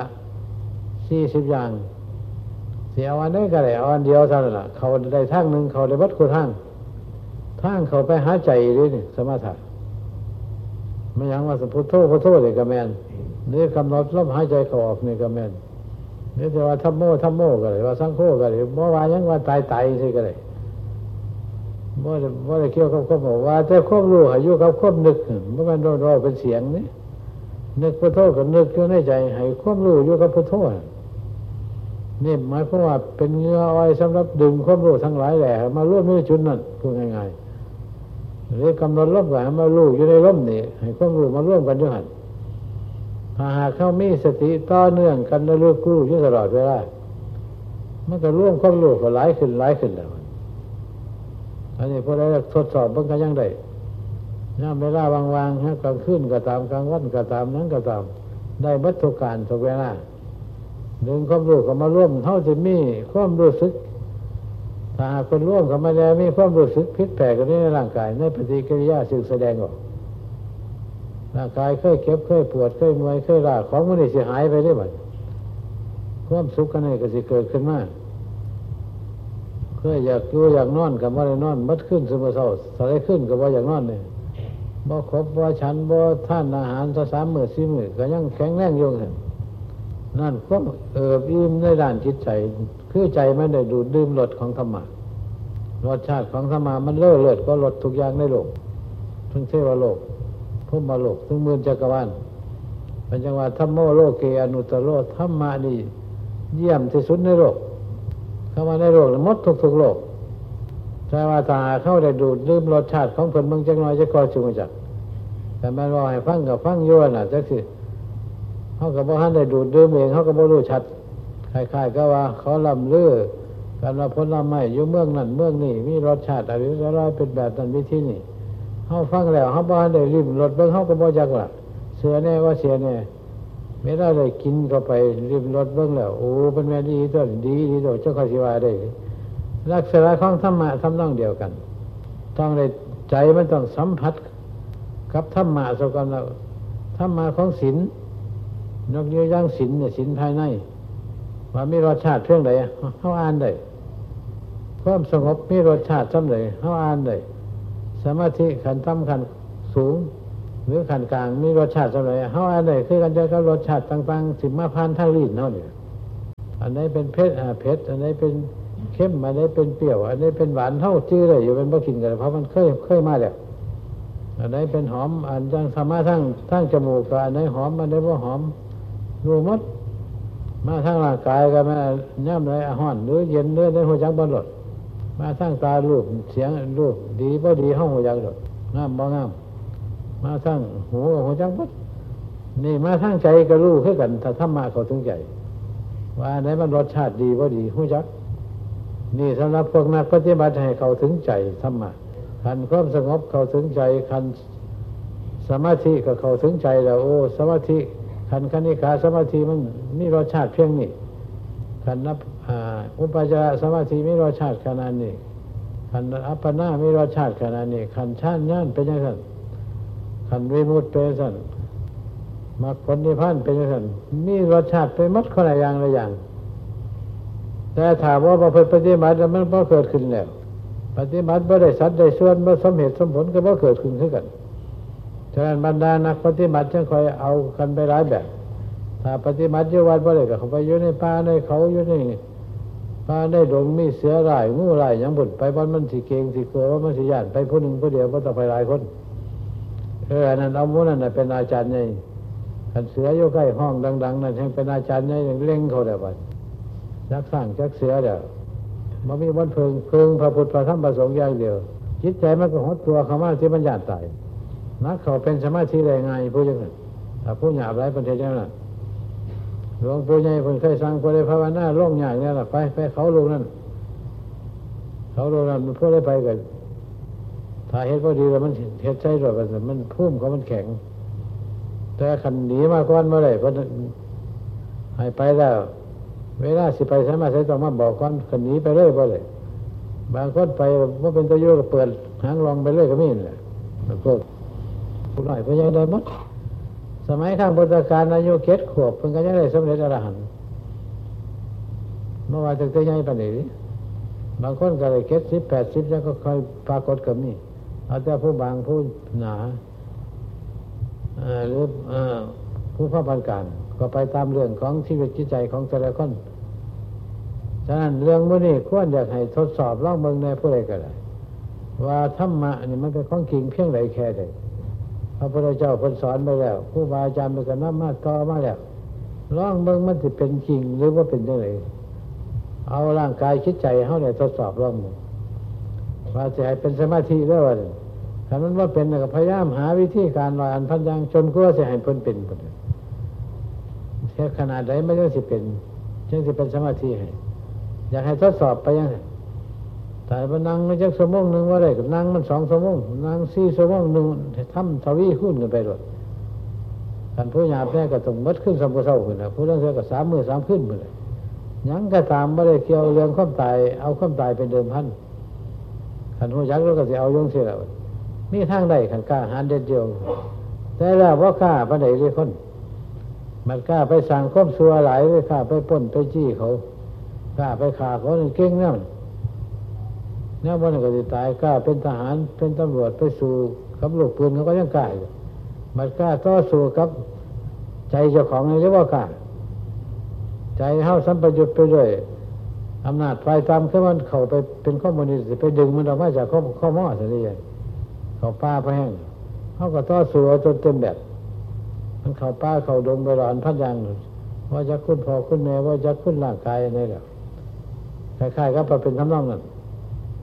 40อย่างสิเอาอันใดก็ได้เอาอันเดียวเท่านั้นล่ะเขาได้ทางนึงเขาได้วัดคู่ทางเขาไปหาใจนี่สมถะไม่ยังว่าพุทโธพุทโธนี่ก็แม่นนี่กำหนดลมหายใจเข้าออกนี่ก็แม่นนี่แต่ว่าธัมโมก็ได้ว่าสังโฆก็ได้บ่ว่ายังว่าตายสิก็ได้บ่ได้เกี่ยวกับความว่าแต่ความรู้ให้อยู่กับความนึกบ่แม่นรอเป็นเสียงนี่นึกพุทโธก็นึกอยู่ในใจให้ความรู้อยู่กับพุทโธนี่หมายความว่าเป็นเหงื่ออ้อยสำหรับดึงความรู้ทั้งหลายแหละมาร่วมในจุดนั้นพูดง่ายๆหรือกำหนดลมก็ให้มารู้อยู่ในลมนี่ให้ความรู้มาร่วมกันอยู่หั่นถ้าหากเขามีสติต่อเนื่องกันระลึกรู้อยู่ตลอดเวลามันก็ร่วมความรู้ก็หลายขึ้นแล้วอันนี้พอได้ทดสอบเบิ่งก็ยังได้ยามเวลาวางๆฮะกลางคืนก็ตามกลางวันก็ตามนั้นก็ตามได้บัตถุการทุกเวลาดึงความรู้เข้ามาร่วมเท่าที่มีความรู้สึกถ้าหากคนร่วมเข้ามาแล้วมีความรู้สึกผิดแปลกกันในร่างกายในปฏิกิริยาซึ่งแสดงออกร่างกายเคยเก็บเคยปวดเคยเมื่อยเคยล้าของมันนี่สิหายไปได้บัดความสุขกันนี่ก็สิเกิดขึ้นมาเคยอยากอยู่อยากนอนก็บ่ได้นอนมัดขึ้นซุมื้อเช้าสลายขึ้นก็บ่อยากนอนนี่บ่ครบบ่ฉันบ่ทานอาหารซะ3 มื้อ4 มื้อก็ยังแข็งแรงอยู่นั่นความอิ่มในด้านจิตใจคือใจมันได้ดูดดื่มรสของธรรมะรสชาติของธรรมะมันเลิศกว่ารสทุกอย่างในโลกทั้งเทวโลกพรหมโลกทั้งหมื่นจักรวาลเป็นจังว่าธัมโมโลเกอนุตตโรธรรมะนี่เยี่ยมที่สุดในโลกเข้ามาในโลกหมดทุกโลกแต่ว่าถ้าเข้าได้ดูดลืมรสชาติของเพิ่นเบิ่งจักหน่อยจะคอยสิรู้จักแต่แม่นว่าให้ฟังก็ฟังอยู่น่ะจักสิเฮาก็บ่ทันได้ดูดดื่มเองเฮาก็บ่รู้ชัดคล้ายๆก็ว่าเขาล่ำลือกันว่าผลไม้อยู่เมืองนั้นเมืองนี้มีรสชาติอะไรเป็นแบบนั้นวิธีนี้เฮาฟังแล้วเฮาบ่ทันได้ลิ้มรสเบิ่งเฮาก็บ่จักล่ะเสือแน่ว่าเสียแน่ไม่ได้กินเข้าไปลิ้มรสเบิ่งแล้วโอ้เป็นแม่ดีตัวดีตัวเจ้าข้าสิว่าได้ลักษณะของธรรมะทำนองเดียวกันต้องได้ใจมันต้องสัมผัสกับธรรมะสักกันแล้วธรรมะของศีลนกเยอะย่างศีลเนี่ยศีลภายในว่ามีรสชาติเพียงใดเฮาอ่านได้ความสงบมีรสชาติส่ำใดเฮาอ่านได้สมาธิขันต่ำขันสูงหรือขันกลางมีรสชาติส่ำใดเฮาอ่านได้คือกันเดียวกับรสชาติต่างๆสิมาผ่านทางลิ้นเฮาเนี่ยอันไหนเป็นเผ็ดอันไหนเป็นเค็มอันนี้เป็นเปรี้ยวอันนี้เป็นหวานเท่าจื้อเลยอยู่เป็นบ่กินกันเพราะมันเคยมาแล้วอันนี้เป็นหอมอันจังสามารถทั้งจมูกก็อันนี้หอมอันนี้บ่หอมรู้หมดมาทั้งร่างกายก็มาย่ำไรร้อนหรือเย็นเนื้อในหัวจักบ่หลดมาทั้งตารูปเสียงรูปดีบ่ดีห้องหัวจักหลดงามบ่งามมาทั้งหูหัวจักบ่นี่มาทั้งใจก็รู้คือกันถ้าธรรมะเข้าถึงใจว่าอันไหนมันรสชาติดีบ่ดีหัวจักนี่สำหรับพวกนักปฏิบัติให้เข้าถึงใจธรรมะขันความสงบเข้าถึงใจขันสมาธิก็เข้าถึงใจแล้วโอ้สมาธิขันคณิกาสมาธิมันมีรสชาติเพียงนี้ขันอุปจารสมาธิมีรสชาติขนาดนี้ขันอัปปนามีรสชาติขนาดนี้ขันฌานญาณเป็นอย่างนั้นขันวิมุตติเป็นอย่างนั้นมรรคผลนิพพานเป็นอย่างนั้นมีรสชาติเป็นมัดคนละอย่างละอย่างแต่ถามว่าปฏิบัติมันบ่เกิดขึ้นแล้วปฏิบัติบ่ได้สัตว์ได้ส่วนบ่สมเหตุสมผลก็บ่เกิดขึ้นคือกันฉะนั้นบรรดานักปฏิบัติจึงคอยเอากันไปหลายแบบถ้าปฏิบัติอยู่วัดบ่ได้ก็เข้าไปอยู่ในป่าในเขาอยู่ในป่าในดงมีเสือหลายงูหลายหยังบุ่นไปบ่มันสิเก่งสิกลัวว่ามันสิย่านไปผู้นึงผู้เดียวบ่ต้องไปหลายคนอันนั้นเอาหมู่นั้นน่ะเป็นอาจารย์ใหญ่คันเสืออยู่ใกล้ห้องดังๆนั่นแห่งเป็นอาจารย์ใหญ่เล็งเขาได้บัดจักสร้างจักเสือเดียวมันมีวันเพิงพระพุทธพระธรรมพระสงฆ์อย่างเดียวจิตใจมันก็หดตัวเข้ามาที่มันญาติตายนักเขาเป็นสมาธิได้ง่ายผู้ยังนั้นถ้าผู้หยาบไร้ประเทศอย่างนั้นหลวงปู่ใหญ่คนเคยสั่งคนได้ภาวนาล่องใหญ่เนี่ยแหละไปเขาลูกนั่นมันพูดได้ไปกันถ้าเฮ็ดพอดีแล้วมันเฮ็ดใช่ด้วยมันพุ่มเขามันแข็งแต่ขันหนีมาก้อนเมื่อไรเพราะให้ไปแล้วเวลาสิไปใช่ไหมใช่ต้องมาบอกก่อนขันหนีไปเรื่อยเลยบางคนไปว่าเป็นตัวโยกเปิดหางรองไปเรื่อยก็มีนี่แหละพวกผู้หน่อยพยังได้หมดสมัยข้างพุทธกาลอายุ7 ขวบเพิ่งก็ยังได้สำเร็จอรหันต์เมื่อวานถึงตัวใหญ่ปานนี้บางคนก็เลย70 80แล้วก็ค่อยปรากฏกับนี่เอาแต่ผู้บางผู้หนาหรือผู้พ่อปานกลางก็ไปตามเรื่องของชีวิตจิตใจของแต่ละคนฉะนั้นเรื่องมื้อนี้ควรอยากให้ทดสอบลองเบิ่งในผู้ใดก็ได้ว่าธรรมะนี่มันเป็นของจริงเพียงใดแค่ใดพระพุทธเจ้าเพิ่นสอนไปแล้วครูบาอาจารย์เพิ่นก็นำมาต่อมาแล้วลองเบิ่งมันสิเป็นจริงหรือว่าเป็นจังได๋เอาร่างกายจิตใจเฮาได้ทดสอบลองว่าสิให้เป็นสมาธิแล้วว่าถ้ามันบ่เป็นก็พยายามหาวิธีการว่าอันพันอย่างจนกว่าสิให้เพิ่นเป็นพุ่นแค่ขนาดใดมันจังสิเป็นสมาธิให้อยากให้ทดสอบไปยังแต่ว่านั่งไม่จักชั่วโมงนึงว่าได้ก็นั่งมัน2 ชั่วโมงนั่ง4 ชั่วโมงนึงทำทวีคูณกันไปโดดท่านผู้หยาบแท้ก็ต้องมดขึ้น3 มื้อเช้าพุ่นน่ะผู้ลางเทื่อก็3 มื้อ 3 คืนพุ่นน่ะหยังก็ตามบ่ได้เกี่ยวเรื่องความตายเอาความตายเป็นเดิมพันท่านผู้ยักษ์เราก็สิเอายงซี่ล่ะมีทางใดคันกล้าหาญเด็ดเดียวแต่แล้วบ่กล้าปานใดเลยคนมันกล้าไปสั่งความชั่วหลายเลยกล้าไปปล้นไปจี้เขากล้าไปฆ่าเขาเก่งนำเนี่ยมันก็สิตายกล้าเป็นทหารเป็นตำรวจไปสู่กับลูกปืนเขาก็ยังกล้าอยู่มันกล้าต่อสู้กับใจเจ้าของนี่เรียกว่ากล้าใจเฮาสัมปยุตไปด้วยอำนาจฝ่ายต่ำคือมันเข้าไปเป็นคอมมิวนิสต์ไปดึงมันออกมาจากข้อม้อซะนี่เข้าป่าไปแห้งเฮาก็ต่อสู้จนเต็มแบบมันเข้าป่าเข้าดงไปร้อนพันอย่างว่าจะคุณพ่อคุณแม่ว่าจะคุณร่างกายนี่แหละคล้ายๆกับเป็นทำนองนั้น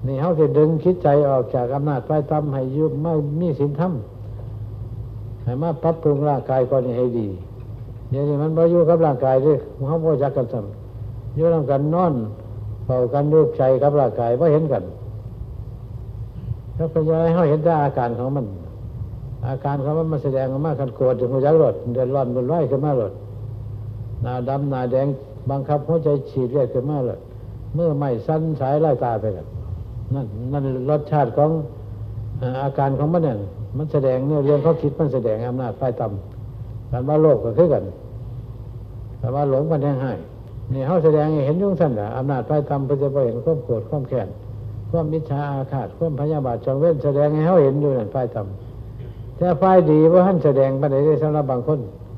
นี่เขาจะดึงคิดใจออกจากอำนาจไฟต่ำให้ยุบไม่มีศีลธรรมให้มาปรับปรุงร่างกายก่อนให้ดีเดี๋ยวนี้มันบ่อยู่กับร่างกายด้วยเขาบ่จักกันซ้ำอยู่นำกันนอนเฝ้ากันดูใจกับร่างกายบ่เห็นกันแล้วก็จะให้เขาเห็นแต่อาการของมันอาการของมันแสดงออกมาคันโกรธถึงหัวใจรถเดือดร้อนวุ่นวายขึ้นมาเลยหน้าดำหน้าแดงบังคับหัวใจฉีดเลือดขึ้นมาเลยเมื่อไม่สั้นสายไล่ตาไปกันนั่นรสชาติของอาการของมันเนี่ยมันแสดงเนี่ยเรื่องเขาคิดมันแสดงอำนาจไฟต่ำการว่าโลภก็คือกันแต่ว่าหลงมันยังให้นี่เขาแสดงเห็นยุ่งสั้นแหละอำนาจไฟต่ำเพื่อจะไปเห็นความโกรธความแค้นความมิจฉาอาฆาตความพยาบาทจองเว้นแสดงให้เขาเห็นอยู่นั่นไฟต่ำแต่ไฟดีว่าท่านแสดงไปได้สำหรับบางคน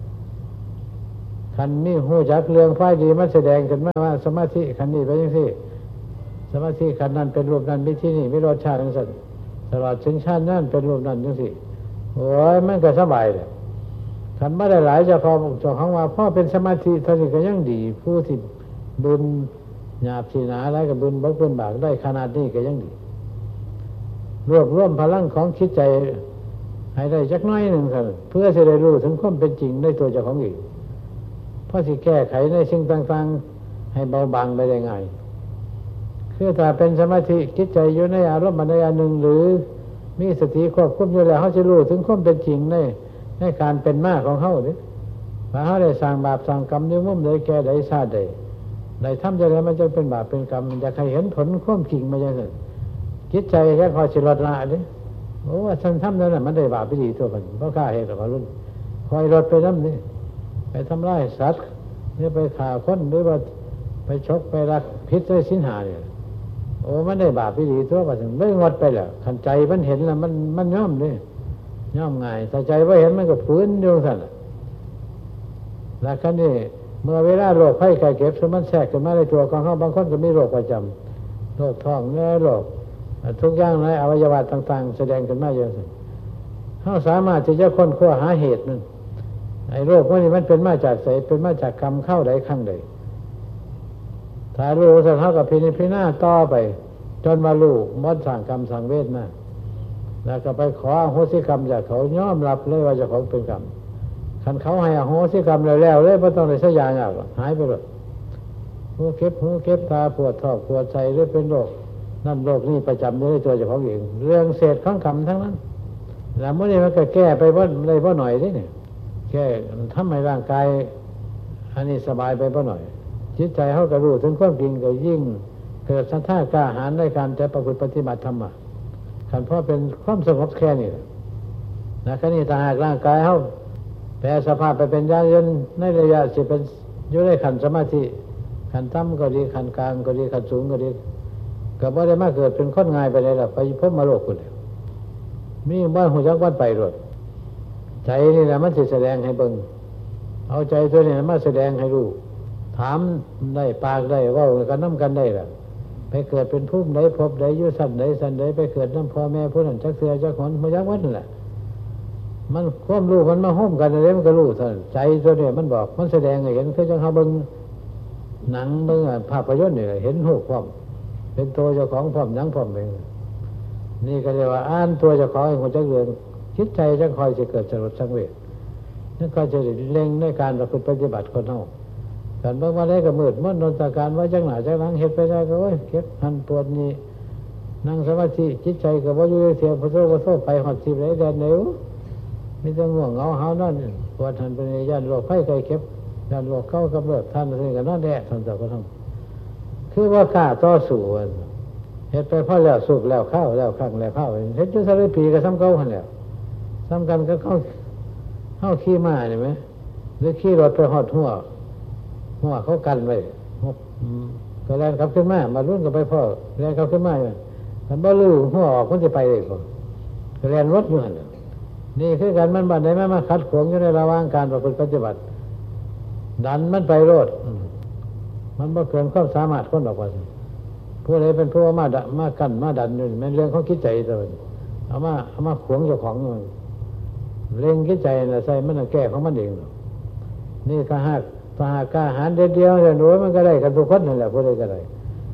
คันนี้หูจักเรื่องไฟดีมันแสดงขึ้นมาว่าสมาธิคันนี้ไปยังสิสมาธิคันนั้นเป็นรูปนั้นวิธีนี้ไม่รสชาติทั้งสิ้นตลอดถึงชาตินั้นเป็นรูปนั้นยังสิโอ้ยมันก็สบายเลยคันไม่ได้หลายเจ้าของว่าพ่อเป็นสมาธิท่านก็ยังดีผู้ที่บุญหยาบสีหนาอะไรกับบุญบักบุญบากได้ขนาดนี้ก็ยังดีรวบรวมพลังของคิดใจให้ได้จักน้อยหนึ่งครับเพื่อจะได้รู้ถึงความเป็นจริงในตัวเจ้าของอีกเพราะสิแก้ไขในสิ่งต่างๆให้เบาบางไปได้ง่ายคือถ้าเป็นสมาธิคิดใจอยู่ในอารมณ์ใดอย่างหนึ่งหรือมีสติควบคุมอยู่แล้วเขาจะรู้ถึงความเป็นจริงในการเป็นมาของเขาเนี่ยว่าเขาได้สร้างบาปสร้างกรรมในมุมใดแก่ใดชาติใดในทำจะได้มันจะเป็นบาปเป็นกรรมมันจะใครเห็นผลความจริงมาอย่างนั้นคิดใจแค่พอสิลดละเนี่ยโอ้ว่าฉันทำนั่นแหละมันได้บาปไปดีตัวมันเพราะข้าเหตุของรุ่นคอยลดไปน้ำนี่ไปทำร้ายสัตว์หรือไปฆ่าคนหรือว่าไปชกไปรักพิษด้วยสินหาเนี่ยโอ้มันได้บาปไปดีตัวมันไม่งดไปแล้วขันใจมันเห็นแล้วมันย่อมเลยย่อมง่ายแต่ใจว่าเห็นมันก็ฟื้นอยู่สั่นแล้วคันนี้เมื่อเวลาโรคไข้ไข้เก็บสมันแทรกขึ้นมาในตัวของเขาบางคนก็มีโรคประจำโรคท้องเนื้อโรคทุกอย่างในอวัยวะต่างๆแสดงขึ้นมาเยอะสั่นเขาสามารถที่จะค้นคว้าหาเหตุนั่นไอ้โรคพวกนี้มันเป็นมาจากไสเป็นมาจากกรรมเข้าใดข้างใดถ้ารู้สักเท่ากับพินาต่อไปจนมารู้มดสั่งกรรมสั่งเวทมาแล้วก็ไปขออโหสิกรรมจากเขายอมรับเลยว่าเจ้าของเป็นกรรมคันเขาให้อโหสิกรรมแล้วเลยไม่ต้องเลยสัญญาหรอกหายไปเลยหูเก็บตาปวดท้องปวดใจหรือเป็นโรคนั่นโรคนี่ประจำอยู่ในตัวเจ้าของเองเรื่องเศษของกรรมทั้งนั้นแล้วเมื่อนี้มันก็แก้ไปว่าเลยว่าหน่อยได้เนี่ยแก้ทำให้ร่างกายอันนี้สบายไปว่าหน่อยจิตใจเขาก็รู้ถึงความจริงก็ยิ่งเกิดศรัทธากล้าหาญในการจะประพฤติปฏิบัติธรรมขันเพราะเป็นความสงบแค่นี้นะแค่นี้ถ้าหากร่างกายเขาแปรสภาพไปเป็นญาณยนต์ในระยะสิเป็นอยู่ในขันสมาธิขันต่ำก็ดีขันกลางก็ดีขันสูงก็ดีก็บ่ได้มาเกิดเป็นคนง่ายไปเลยล่ะไปพบมาโลกคนเดียวมีบ้านหัวจักวันไปรถใจนี่แหละมันจะแสดงให้เบิ่งเอาใจตัวนี้มาแสดงให้รู้ถามได้ปากได้ว่ากันน้ำกันได้ล่ะไปเกิดเป็นภูมิใดพบใดอยู่สันใดไปเกิดน้ำพ่อแม่ผู้นั้นจักเสือจักหอนหัวจักวันนั่นแหละมันความรู้มันมาห้อมกันอะไรมันก็รู้ท่านใจตัวนี้มันบอกมันแสดงให้เห็นคือจังเขาเบิ่งหนังเบิ่งภาพยนตร์นี่เห็นหูพร้อมเป็นตัวเจ้าของพร้อมหนังพร้อมเองนี่ก็เรียกว่าอ่านตัวเจ้าของหัวจักเรืองคิดใจจังคอยจะเกิดสลดสังเวชนั่นก็จะเล็งในการประพฤติปฏิบัติคนเฮาการเมื่อวันได้ก็มืดมนนนตาการว่าจังหนาจังหลังเฮ็ดไปได้ก็โอ้ยเก็บหันปวดนี่นั่งสมาธิจิตใจก็บ่อยู่เสียพระโทษไปหอดสิบเลยแดนเดียวมีแต่ง่วงเหงาหาวนั่นปวดหันเป็นย่านโรคไข้ไข้เก็บย่านโรคเข้ากำเริบท่านนี่ก็นอนแดดท่านเจ้าก็ทำคือว่ากล้าต่อสู้เฮ็ดไปพอแล้วสุกแล้วข้าวแล้วข้างแล้วข้าวเฮ็ดจนสารปีก็ซ้ำเก่าหั่นแล้วซ้ำกันก็เข้าขี่ม้าใช่ไหมหรือขี่รถไปหอดหัวเขากันไว้ก็แล่นขับขึ้นมารุ่นก็ไปพ่อแล่นขับขึ้นมามันบ่รู้หัวออกคนจะไปเลยพ่อก็แล่นรถอยู่หั่นนี่คือกันมันบัดไหนมาขัดขวางอยู่ในระหว่างการประพฤติปฏิบัติดันมันไปโลดมันบ่เกินความสามารถคนออกว่าผู้ใดเป็นผู้มากันมาดันอยู่มันเรื่องของคิดใจตัวเอามาขวางเจ้าของเร่งคิดใจน่ะใส่มันแก้ของมันเองนี่ถ้าหากกล้าหาญเดียวๆเนี่ยหนูมันก็ได้กันทุกคนนั่นแหละผู้ใดก็ได้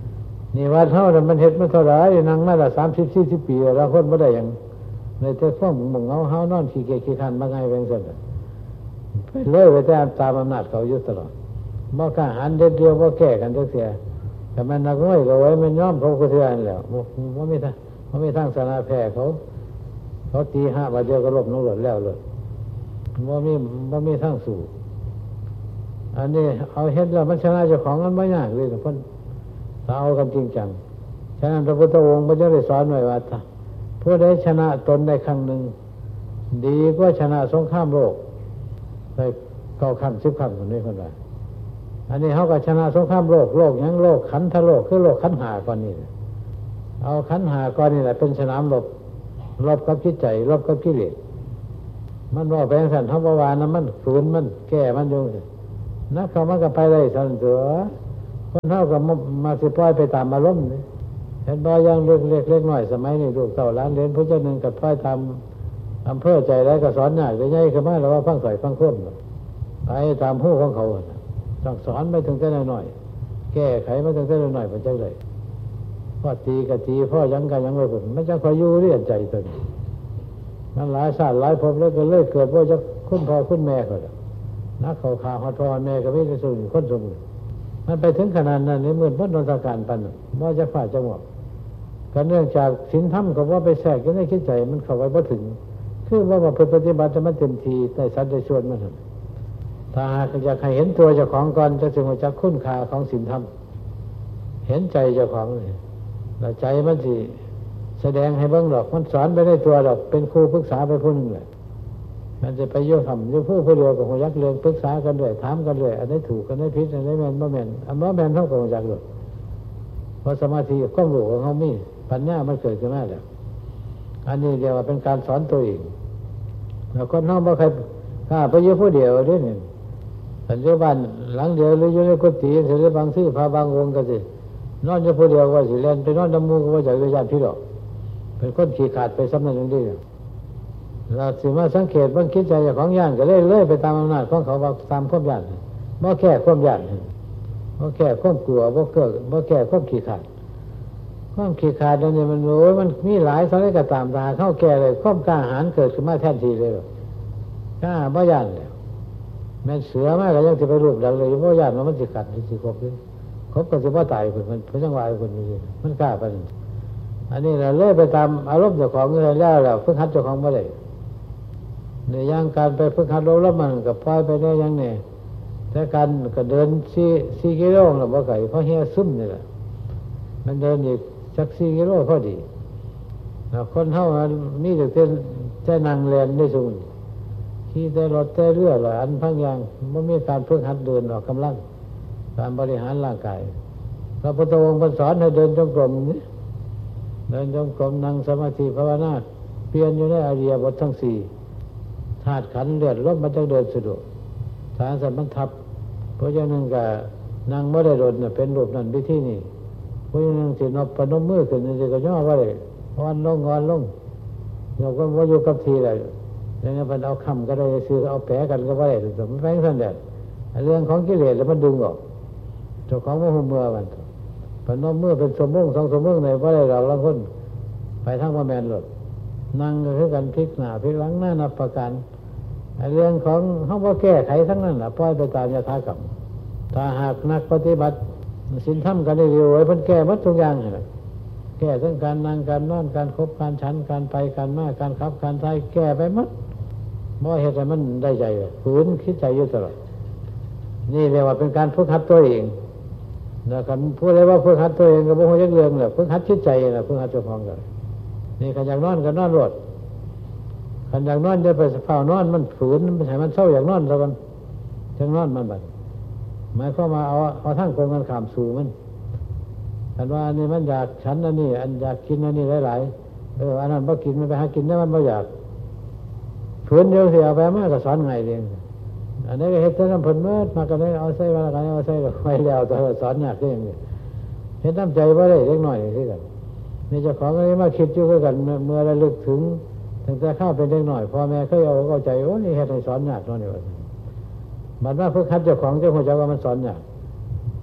นี่วัดเท่านั้นมันเฮ็ดมาเท่าไหร่นั่งมาละ30-40 ปีแล้วคนบ่ได้หยังในแต่ฟ้องหมู่เงาเฮานอนขี้เกียจขี้คร้านมาไงแวงซั่นไปเลยไปตามอำนาจเขาอยู่ตลอดบ่กล้าหันเด็ดเดียวบ่แก้กันจักเสียแต่มันนักมวยก็ไว้มันยอมเขาก็เทื่อนั่นแหล้วบ่มีทางชนะแพ้เขาตี5บาทเดียวก็ล้มลงหล่นแล้วเลยบ่มีทางสู้อันนี้เอาเฮ็ดแล้วมันชนะเจ้าของมันบ่ยากเลยเพิ่นถ้าเอากันจริงจังฉะนั้นพระพุทธองค์ก็จะได้สอนไว้ว่าผู้ใดชนะตนได้ครั้งหนึ่งดีกว่าชนะสงครามโลกได้9 ครั้ง 10 ครั้งคนนี้คนว่าอันนี้เขาก็ชนะสงครามโลกยังโลกขันธโลกคือโลกขันธ์5ก่อนนี่เอาขันธ์5ก่อนนี่แหละเป็นสนามรบกับจิตใจรบกับกิเลสมันว่าแปลงสันเฮาบ่ว่านะมันฝืนมันแก้มันอยู่นักเขามันก็ไปได้ซั่นตัวคนเฮาก็มาสิปล่อยไปตามอารมณ์นี่เห็นบ่อย่างเล็กน้อยสมัยนี้ลูกเต้าหลานเหลนผู้เจ้านึงก็ปล่อยตามอำเภอใจแล้วก็สอนยากใหญ่ขึ้นมาแล้วว่าฟังสอยฟังคมไปตามหู้ของเขาต้องสอนไปถึงแต่น้อยแก้ไขมาถึงแต่น้อยๆเพิ่นจังได๋พ่อตีก็ตีพ่อยังก็ยังไว้พุ่นมันจังค่อยอยู่เรียนใจตนมันหลายชาติหลายภพแล้วก็เลยเกิดบ่จักคุณพ่อคุณแม่เขานักเขาขาฮอดพ่อแม่ก็มีแต่สูงคนสูงมันไปถึงขนาดนั้นนี่มืดมนนการปานนั้นบ่จักฟ้าจังหวะก็เนื่องจากศีลธรรมก็ว่าไปแทรกอยู่ในจิตใจมันเข้าไปบ่ถึงคือว่าปฏิบัติมันเต็มที่ได้สัตว์ได้ส่วนมันถ้าหากอยากให้เห็นตัวเจ้าของก่อนจะถึงรู้จักคุณค่าของศีลธรรมเห็นใจเจ้าของแล้วใจมันสิแสดงให้เบิ่งดอกมันสอนไปในตัวดอกเป็นครูปรึกษาไปผู้นึงแหละมันจะไปโยธรรมอยู่ผู้เดียวกับหัวยักษ์เรื่องปรึกษากันด้วยถามกันด้วยอันไหนถูกอันไหนผิดอันไหนแม่นบ่แม่นอันบ่แม่นเท่ากับหัวยักษ์เลยเพราะสมาธิความรู้ของเขามีปัญญามันเกิดขึ้นมาแล้วอันนี้เรียกว่าเป็นการสอนตัวเองแล้วคนน้องบ่ใครไปอยู่ผู้เดียวเด้นี่ปัจจุบันหลังเดียวหรืออยู่ในกุฏิหรือบางที่พาบางองค์ก็สินอนอยู่ผู้เดียวว่าสิเล่นไปนอนน้ำมูกว่าจะญาติพี่ดอกเป็นคนขี้ขาดไปซ้ำนั่นนึงดิเราสิมาสังเกตบางคิดใจของญาติก็เลยไปตามอำนาจของเขาว่าตามความญาติบ่แก้ความญาติบ่แก้ความกลัวบ่แก้ความขี้ขาดความขี้ขาดนี่มันโอ้ยมันมีหลายสารก็ตามตาเข้าแก่เลยความกล้าหาญเกิดขึ้นมาแทนทีเลยกล้าบ่ญาติแล้วแม่นเสือมาก็ยังสิไปรูปดังเลยบ่ญาติมันสิกัดสิครบเลยครบก็สิบ่ตายเพิ่นเพิ่นจังว่าเพิ่นนี่มันกล้าปานนั้นอันนี้เราเลยไปตามอารมณ์เจ้าของแล้วฝึกหัดเจ้าของบ่ได้ในอย่างการไปฝึกหัดแล้วมันก็ปล่อยไปได้อย่างนี้แต่การก็เดิน4 กิโลแล้วบ่ไกลเพราะเฮียซึมนี่แหละมันเดินอีกสัก4 กิโลพอดีแล้วคนเฮามีแต่นั่งแล่นได้ซุ่มขี่แต่รถแต่เรืออันพังอย่างบ่มีการฝึกหัดเดินออกกำลังการบริหารร่างกายพระพุทธองค์สอนให้เดินจงกรมนี่เดินจงกรมนั่งสมาธิภาวนาเปลี่ยนอยู่ในอริยบททั้ง4ธาตุขันธ์เลือดลมมันจะเดินสะดวกฐานสัมพันทับเพราะฉะนั้นก็นั่งบ่ได้โดดเป็นรูปนั้นวิธีนี้เพราะฉะนั้นสินบประนมมือขึ้นนี่ก็ย่อบ่ได้อ่อนลงยกก็บ่อยู่กับทีได้แล้วมันเอาคำก็ได้ซื้อเอาแปะกันก็บ่ได้ถึงมันแฝงซั่นแหละเรื่องของกิเลสแล้วมันดึงออกเจ้าของบ่ฮู้เมื่อมันพนมมือเป็น2 ชั่วโมง2 ชั่วโมงในบ่ได้ดอกละคนไปทางบ่แม่นรถนั่งก็คือกันพลิกหน้าพลิกหลังหน้านับประการเรื่องของเฮาบ่แก้ไขทั้งนั้นน่ะปล่อยไปตามยถากรรมถ้าหากนักปฏิบัติศีลธรรมกันได้ดีไว้เพิ่นแก้หมดทุกอย่างนั่นแหละแก้ทั้งการนั่งการนอนการคบการฉันการไปการมาการขับการถ่ายแก้ไปหมดบ่เฮ็ดให้มันได้ใจฝืนคิดใจอยู่ตลอดนี่เรียกว่าเป็นการฝึกหัดตัวเองนะครับพูดเลยว่าฝึกหัดตัวเองก็บ่ฮู้จักเรื่องแหละฝึกหัดจิตใจน่ะฝึกหัดเจ้าของกันนี่คันอยากนอนก็นอนรถคันอยากนอนจะไปเฝ้านอนมันฝืนมันให้มันเศร้าอยากนอนซะก่อนจังนอนมันบัดหมายความว่าเอาทางตรงกันข้ามสู่มันคันว่านี่มันอยากฉันอันนี้อันอยากกินอันนี้หลายๆอันนั้นบ่กินมันไปหากินได้มันบ่อยากฝืนเดียวสิเอาไปมาก็สอนง่ายเองอันนี้ก็เฮ็ดแต่น้ำเพิ่นเมิดมาก็ได้เอาใส่ว่ากันเอาใส่ไว้แล้วแต่สอนยากอย่างนี้เฮ็ดน้ำใจบ่ได้เล็กน้อยคือกันนี่เจ้าของก็มาคิดอยู่คือกันเมื่อระลึกถึงตั้งแต่เข้าเป็นเด็กน้อยพ่อแม่เคยเอาเข้าใจโอ้นี่เฮ็ดให้สอนยากเนาะนี่ว่าบัดว่าฝึกหัดเจ้าของเจ้าฮู้จักว่ามันสอนยาก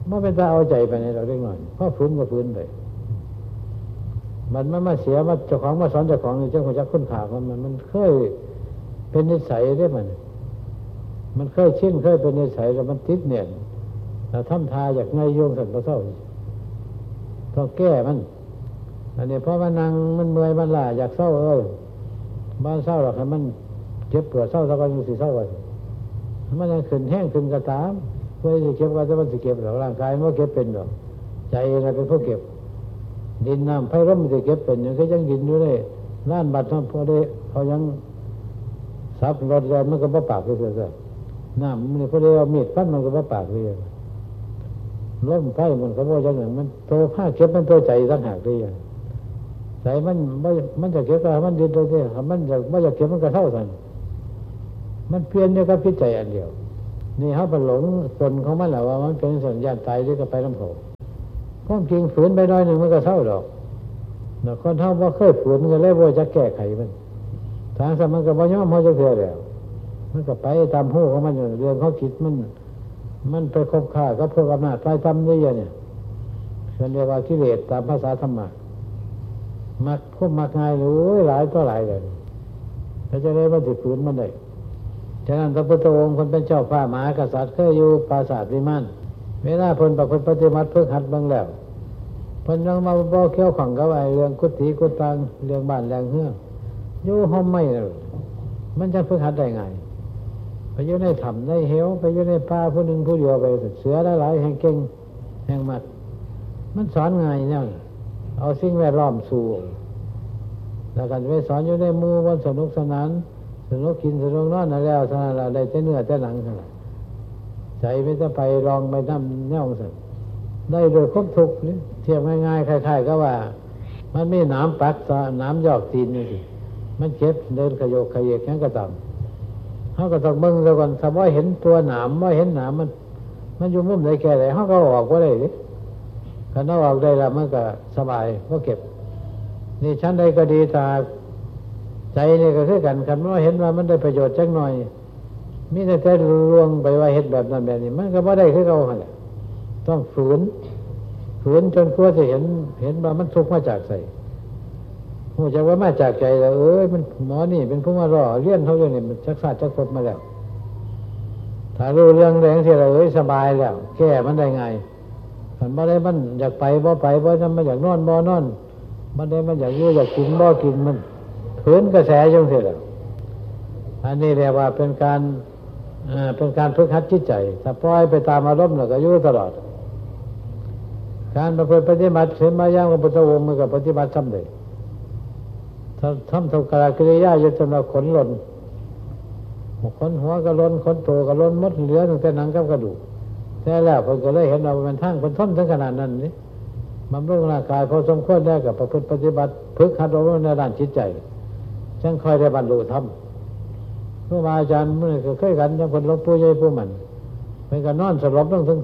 มันเป็นตาเอาใจไปในเราเล็กน้อยเพราะฝืนก็ฝืนไปมันมาเสียมาเจ้าของมาสอนเจ้าของนี่เจ้าของจักคุ้นขาของมันเคยเป็นนิสัยได้มันเคยชินเคยเป็นนิสัยแล้วมันติดเนี่ยเราทำทาอยากไงโยงสันพระเศร้าต้องแก้มันอันนี้เพราะว่านั่งมันเมื่อยมันล้าอยากเศร้าบ้านเศร้าหรอกให้มันเจ็บปวดเศร้าสักวันมันสิเศร้าวันมันยังขึ้นแห้งขึ้นกระตามเพื่อจะเก็บว่าจะมันสิเก็บหรอกร่างกายมันเก็บเป็นหรอกใจเราเป็นผู้เก็บดินน้ำไฟร่มมันจะเก็บเป็นยังก็ยังดินอยู่เลยล้านบาทน้ำพอได้เขายังซับรถแรงมันก็บ่ปากเลยเถอะน้ำมันพอได้เอามีดฟันมันก็บ่ปากเลยร่มไฟมันก็บ่จังหนึ่งมันโตผ้าเก็บมันโตใจต่างหากเลยใจมันจะเก็บก็มันดินเลยเนี่ยมันจะไม่จะเก็บมันก็เท่ากันมันเปลี่ยนเนี่ยก็พิจัยอันเดียวนี่เขาไปหลงตนของมันแหละว่ามันเป็นสัญญาณตายด้วยกับไปน้ำโผล่ความจริงฝืนไปน้อยหนึ่งมันก็เท่าดอกแต่คนเท่าว่าเคยฝืนก็เลยว่าจะแก้ไขมันทางสมันก็บ่ย่อมเขาจะเสียแล้วมันก็ไปตามหูของมันเรื่องเขาคิดมันไปคบค้าก็เพื่ออำนาจไปทำเยอะเนี่ยฉันเรียกว่ากิเลสตามภาษาธรรมะมักควบมักง่ายหรือหลายต่อหลายเลยแล้วจะได้มันติดฝืนมันได้ฉะนั้นพระพุทธองค์คนเป็นเจ้าฟ้ามหากษัตริย์เคยอยู่ปราสาทวิมานเวลาเพิ่นประพฤติปฏิบัติเพื่อหัดบ้างแล้วเพิ่นยังมาบ่เกี่ยวข้องกับไอ้เรื่องกุฏิกุฏังเรื่องบ้านเรื่องเฮือนอยู่ห้องไม่มันจะเพื่อหัดได้ไงไปอยู่ในถ้ำในเหวไปอยู่ในป่าผู้หนึ่งผู้เดียวไปเสือหลายๆแห่งเก่งแห่งมัดมันสอนง่ายเนี่ยเอาสิ่งแวดล้อมสู่แล้วกันไปสอนอยู่ในหมู่วันสนุกสนานสนุกกินสนุกนอนนั่นแล้วสนานอะไรแต่เนื้อแต่หนังขนาดใจไม่จะไปลองไปน้ำแน่วสันได้โดยครบทุกนี่เทียบง่ายๆคล้ายๆก็ว่ามันมีน้ำปักน้ำยอกตีนนี่สิมันเจ็บเดินขยโยกขยเยกงั้นก็ตามเขาก็ต้องเบิ่งแล้วก่อนถ้าว่าเห็นตัวหนามว่าเห็นหนามมันอยู่มุมไหนแก่ไหนเขาก็ออกว่าได้ดิถ้าเอาออกได้แล้วมันก็สบายก็เก็บนี่ชั้นใดก็ดีตาใจนี่ก็คือกันคันว่าเห็นว่ามันได้ประโยชน์จักหน่อยมีแต่ลวงไปว่าเห็นแบบนั้นแบบนี้มันก็ไม่ได้คือเราแหละต้องฝืนจนกว่าจะเห็นว่ามันทุกข์มาจากใจหูจักว่ามาจากใจแล้วมันหมอนี่เป็นผู้มาล่อเลี้ยนเขาอยู่นี่มันจักศาสตร์จักพดมาแล้วถ้ารู้เรื่องแรงที่เราสบายแล้วแก้มันได้ไงมันไม่ได้มันอยากไปบ่ไปบ่ทำมันอยากนอนบ่นอนมันได้มันอยากอยู่อยากกินบ่กินมันฝืนกระแสจังซี่แหละอันนี้เรียกว่าเป็นการฝึกหัดจิตใจถ้าปล่อยไปตามอารมณ์แล้วก็อยู่ตลอดการประพฤติปฏิบัติเสมาย่างของพุทธองค์มันก็ปฏิบัติสำเร็จทำทุกกิริยาอยู่จนเราขนหล่นขนหัวก็หล่นขนโตก็หล่นหมดเหลือตั้งแต่หนังกับกระดูกแต่แล้วเพิ่นก็เลยเห็นว่ามันทั้งเป็นทนถึงขนาดนั้นนี่บำรุงร่างกายพอสมควรได้กับประพฤติปฏิบัติฝึกหัดอบรมในด้านจิตใจจังค่อยได้บรรลุธรรมครูบาอาจารย์เมื่อก็เคยกันจังคนหลวงปู่ใหญ่ปู่มันเป็นการนอนสลบตั้งถึง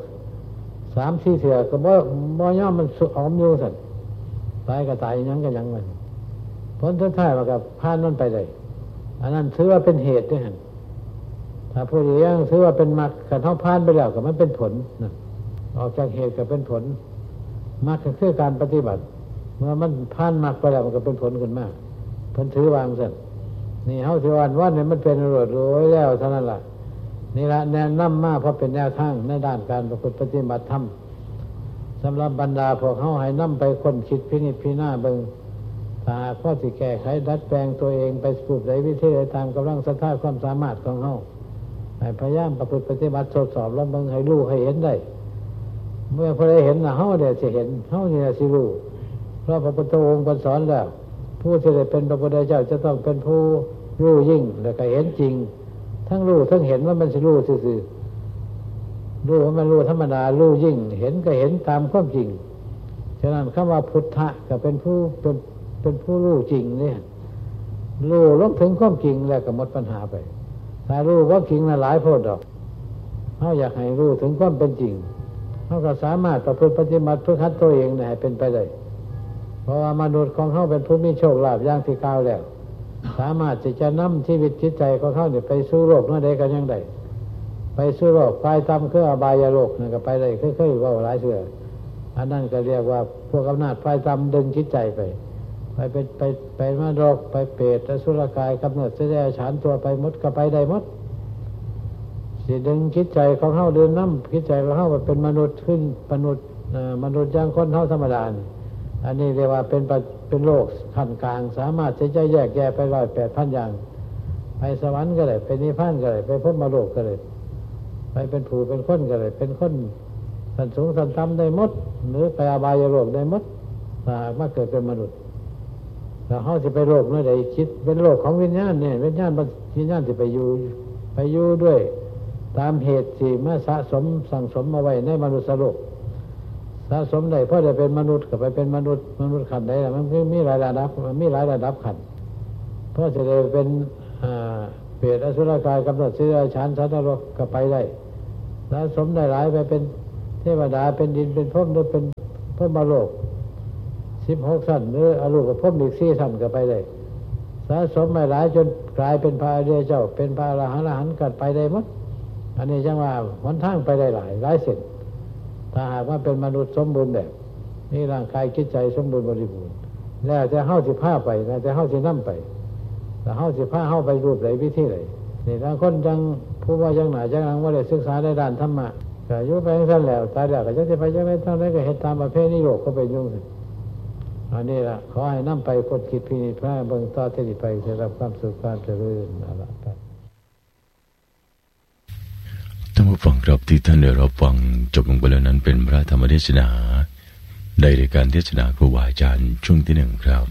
3-4 เทื่อก็บ่ย่อมมันออมอยู่สั่นตายก็ตายยังก็ยังมันผลสุดท้ายมันก็ผ่านมันไปเลยอันนั้นถือว่าเป็นเหตุด้วยหั่นถ้าผู้เลี้ยงถือว่าเป็นมรรคขันเท่าผ่านไปแล้วก็มันเป็นผลนะออกจากเหตุก็เป็นผลมรรคก็คือการปฏิบัติเมื่อมันผ่านมรรคไปแล้วมันก็เป็นผลขึ้นมาผลถือวางสั่นนี่เฮาถือว่าเนี่ยมันเป็นรวดโรยแล้วเท่านั้นล่ะนี่ละแนะนำมาเพราะเป็นแนวทางในด้านการประพฤติปฏิบัติธรรมสำหรับบรรดาพวกเฮาให้นำไปคนคิดพินิจพิจารณาเบิ่งถ้าหากว่าสิแก้ไขดัดแปลงตัวเองไปสู่ใดวิธีใดตามกำลังศรัทธาความสามารถของเฮาให้พยายามประพฤติปฏิบัติทดสอบแล้วเบิ่งให้รู้ให้เห็นได้เมื่อพอได้เห็นน่ะเฮาได้สิเห็นเฮานี่ล่ะสิรู้เพราะพระพุทธองค์สอนแล้วผู้ที่ได้เป็นพระพุทธเจ้าจะต้องเป็นผู้รู้ยิ่งและก็เห็นจริงทั้งรู้ทั้งเห็นว่ามันสิรู้ซื่อๆรู้ว่ามันรู้ธรรมดารู้ยิ่งเห็นก็เห็นตามความจริงฉะนั้นคำว่าพุทธะก็เป็นผู้รู้จริงเนี่ยรู้ลงถึงความจริงแล้วก็หมดปัญหาไปถ้ารู้ว่าจริงน่ะหลายโพดดอกเฮาอยากให้รู้ถึงความเป็นจริงเฮาก็สามารถประพฤติปฏิบัติฝึกหัดตัวเองให้เป็นไปได้เพราะว่ามนุษย์ของเฮาเป็นผู้มีโชคลาภอย่างที่กล่าวแล้วสามารถที่จะนำชีวิตจิตใจของเขาเนี่ยไปสู่โลกนั้นได้ก็ยังได้ไปสู่โลกไฟต่ำคืออบายโลกนั่นก็ไปได้เคยๆว่าหลายเทื่ออันนั้นก็เรียกว่าพวกอำนาจไฟต่ำดึงจิตใจไปนรกไปเปรตอสุรกายกำเนิดเสด็จฉานตัวไปหมดก็ไปได้หมดสิดึงจิตใจของเฮาเดินน้ำจิตใจของเฮาเป็นมนุษย์ขึ้นมนุษย์อย่างคนเฮาธรรมดาอันนี้เรียกว่าเป็นโลกขั้นกลางสามารถที่จะแยกแยะไป108,000อย่างไปสวรรค์ก็ได้ไปนิพพานก็ได้ไปพรหมโลกก็ได้ไปเป็นผู้เป็นคนก็ได้เป็นคนสันสูงสันต่ำได้หมดหรือไปอบายโลกได้หมดถ้ามาเกิดเป็นมนุษย์ถ้าเฮาสิไปโลกเมื่อใดคิดเป็นโลกของวิญญาณเนี่ยวิญญาณสิไปอยู่ด้วยตามเหตุที่มาสะสมสั่งสมมาไว้ในมนุษย์โลกสะสมได้เพราะได้เป็นมนุษย์ก็ไปเป็นมนุษย์ขันใดล่ะมันมีหลายระดับขันเพราะจะได้เป็นเปรตอสุรกายกำเนิดเสด็จฉานสัตว์นรกก็ไปได้สะสมได้หลายไปเป็นเทวดาเป็นดินเป็นพรหมหรือเป็นพรหมโลก16ชั้นหรืออรูปพรหมอีก4ชั้นก็ไปได้สะสมไม่หลายจนกลายเป็นพระอริยเจ้าเป็นพระอรหันต์ก็ไปได้หมดอันนี้จังว่าหนทางไปได้หลายเส้นถ้าหากว่าเป็นมนุษย์สมบูรณ์แบบนี่ร่างกายจิตใจสมบูรณ์บริบูรณ์แล้วจะเฮาสิพาไปแล้วจะเฮาสินำไปแต่เฮาสิพาเฮาไปรูปไหนวิธีไหนนี่บางคนจังผู้ว่าจังหน้าจังหลังว่าได้ศึกษาในด้านธรรมะก็อยู่ไปจังซั่นแล้วตายแล้วก็จะไปจังได๋ทางใดก็เฮ็ดตามประเพณีโลกก็เป็นอยู่อันนี้ล่ะขอให้นำไปคนคิดพินิจพิจารณาเบิ่งต่อที่ไปจะรับความสุขความเจริญนั่นล่ะท่านผู้ฟังครับที่ท่านได้รับฟังจบลงไปแล้วนั้นเป็นพระธรรมเทศนาในรายการเทศนาครูบาอาจารย์ช่วงที่1ครับ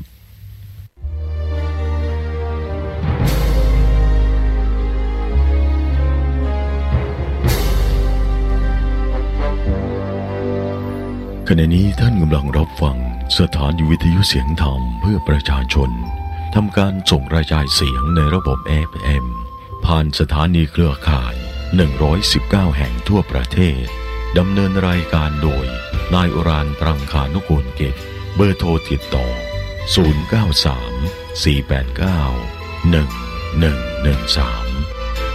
ขณะนี้ท่านกำลังรับฟังสถานีวิทยุเสียงธรรมเพื่อประชาชนทำการส่งกระจายเสียงในระบบ FM ผ่านสถานีเครือข่าย119แห่งทั่วประเทศดำเนินรายการโดยนายอุรานปรังคานุกูลเกตเบอร์โทรติดต่อ093 489 1113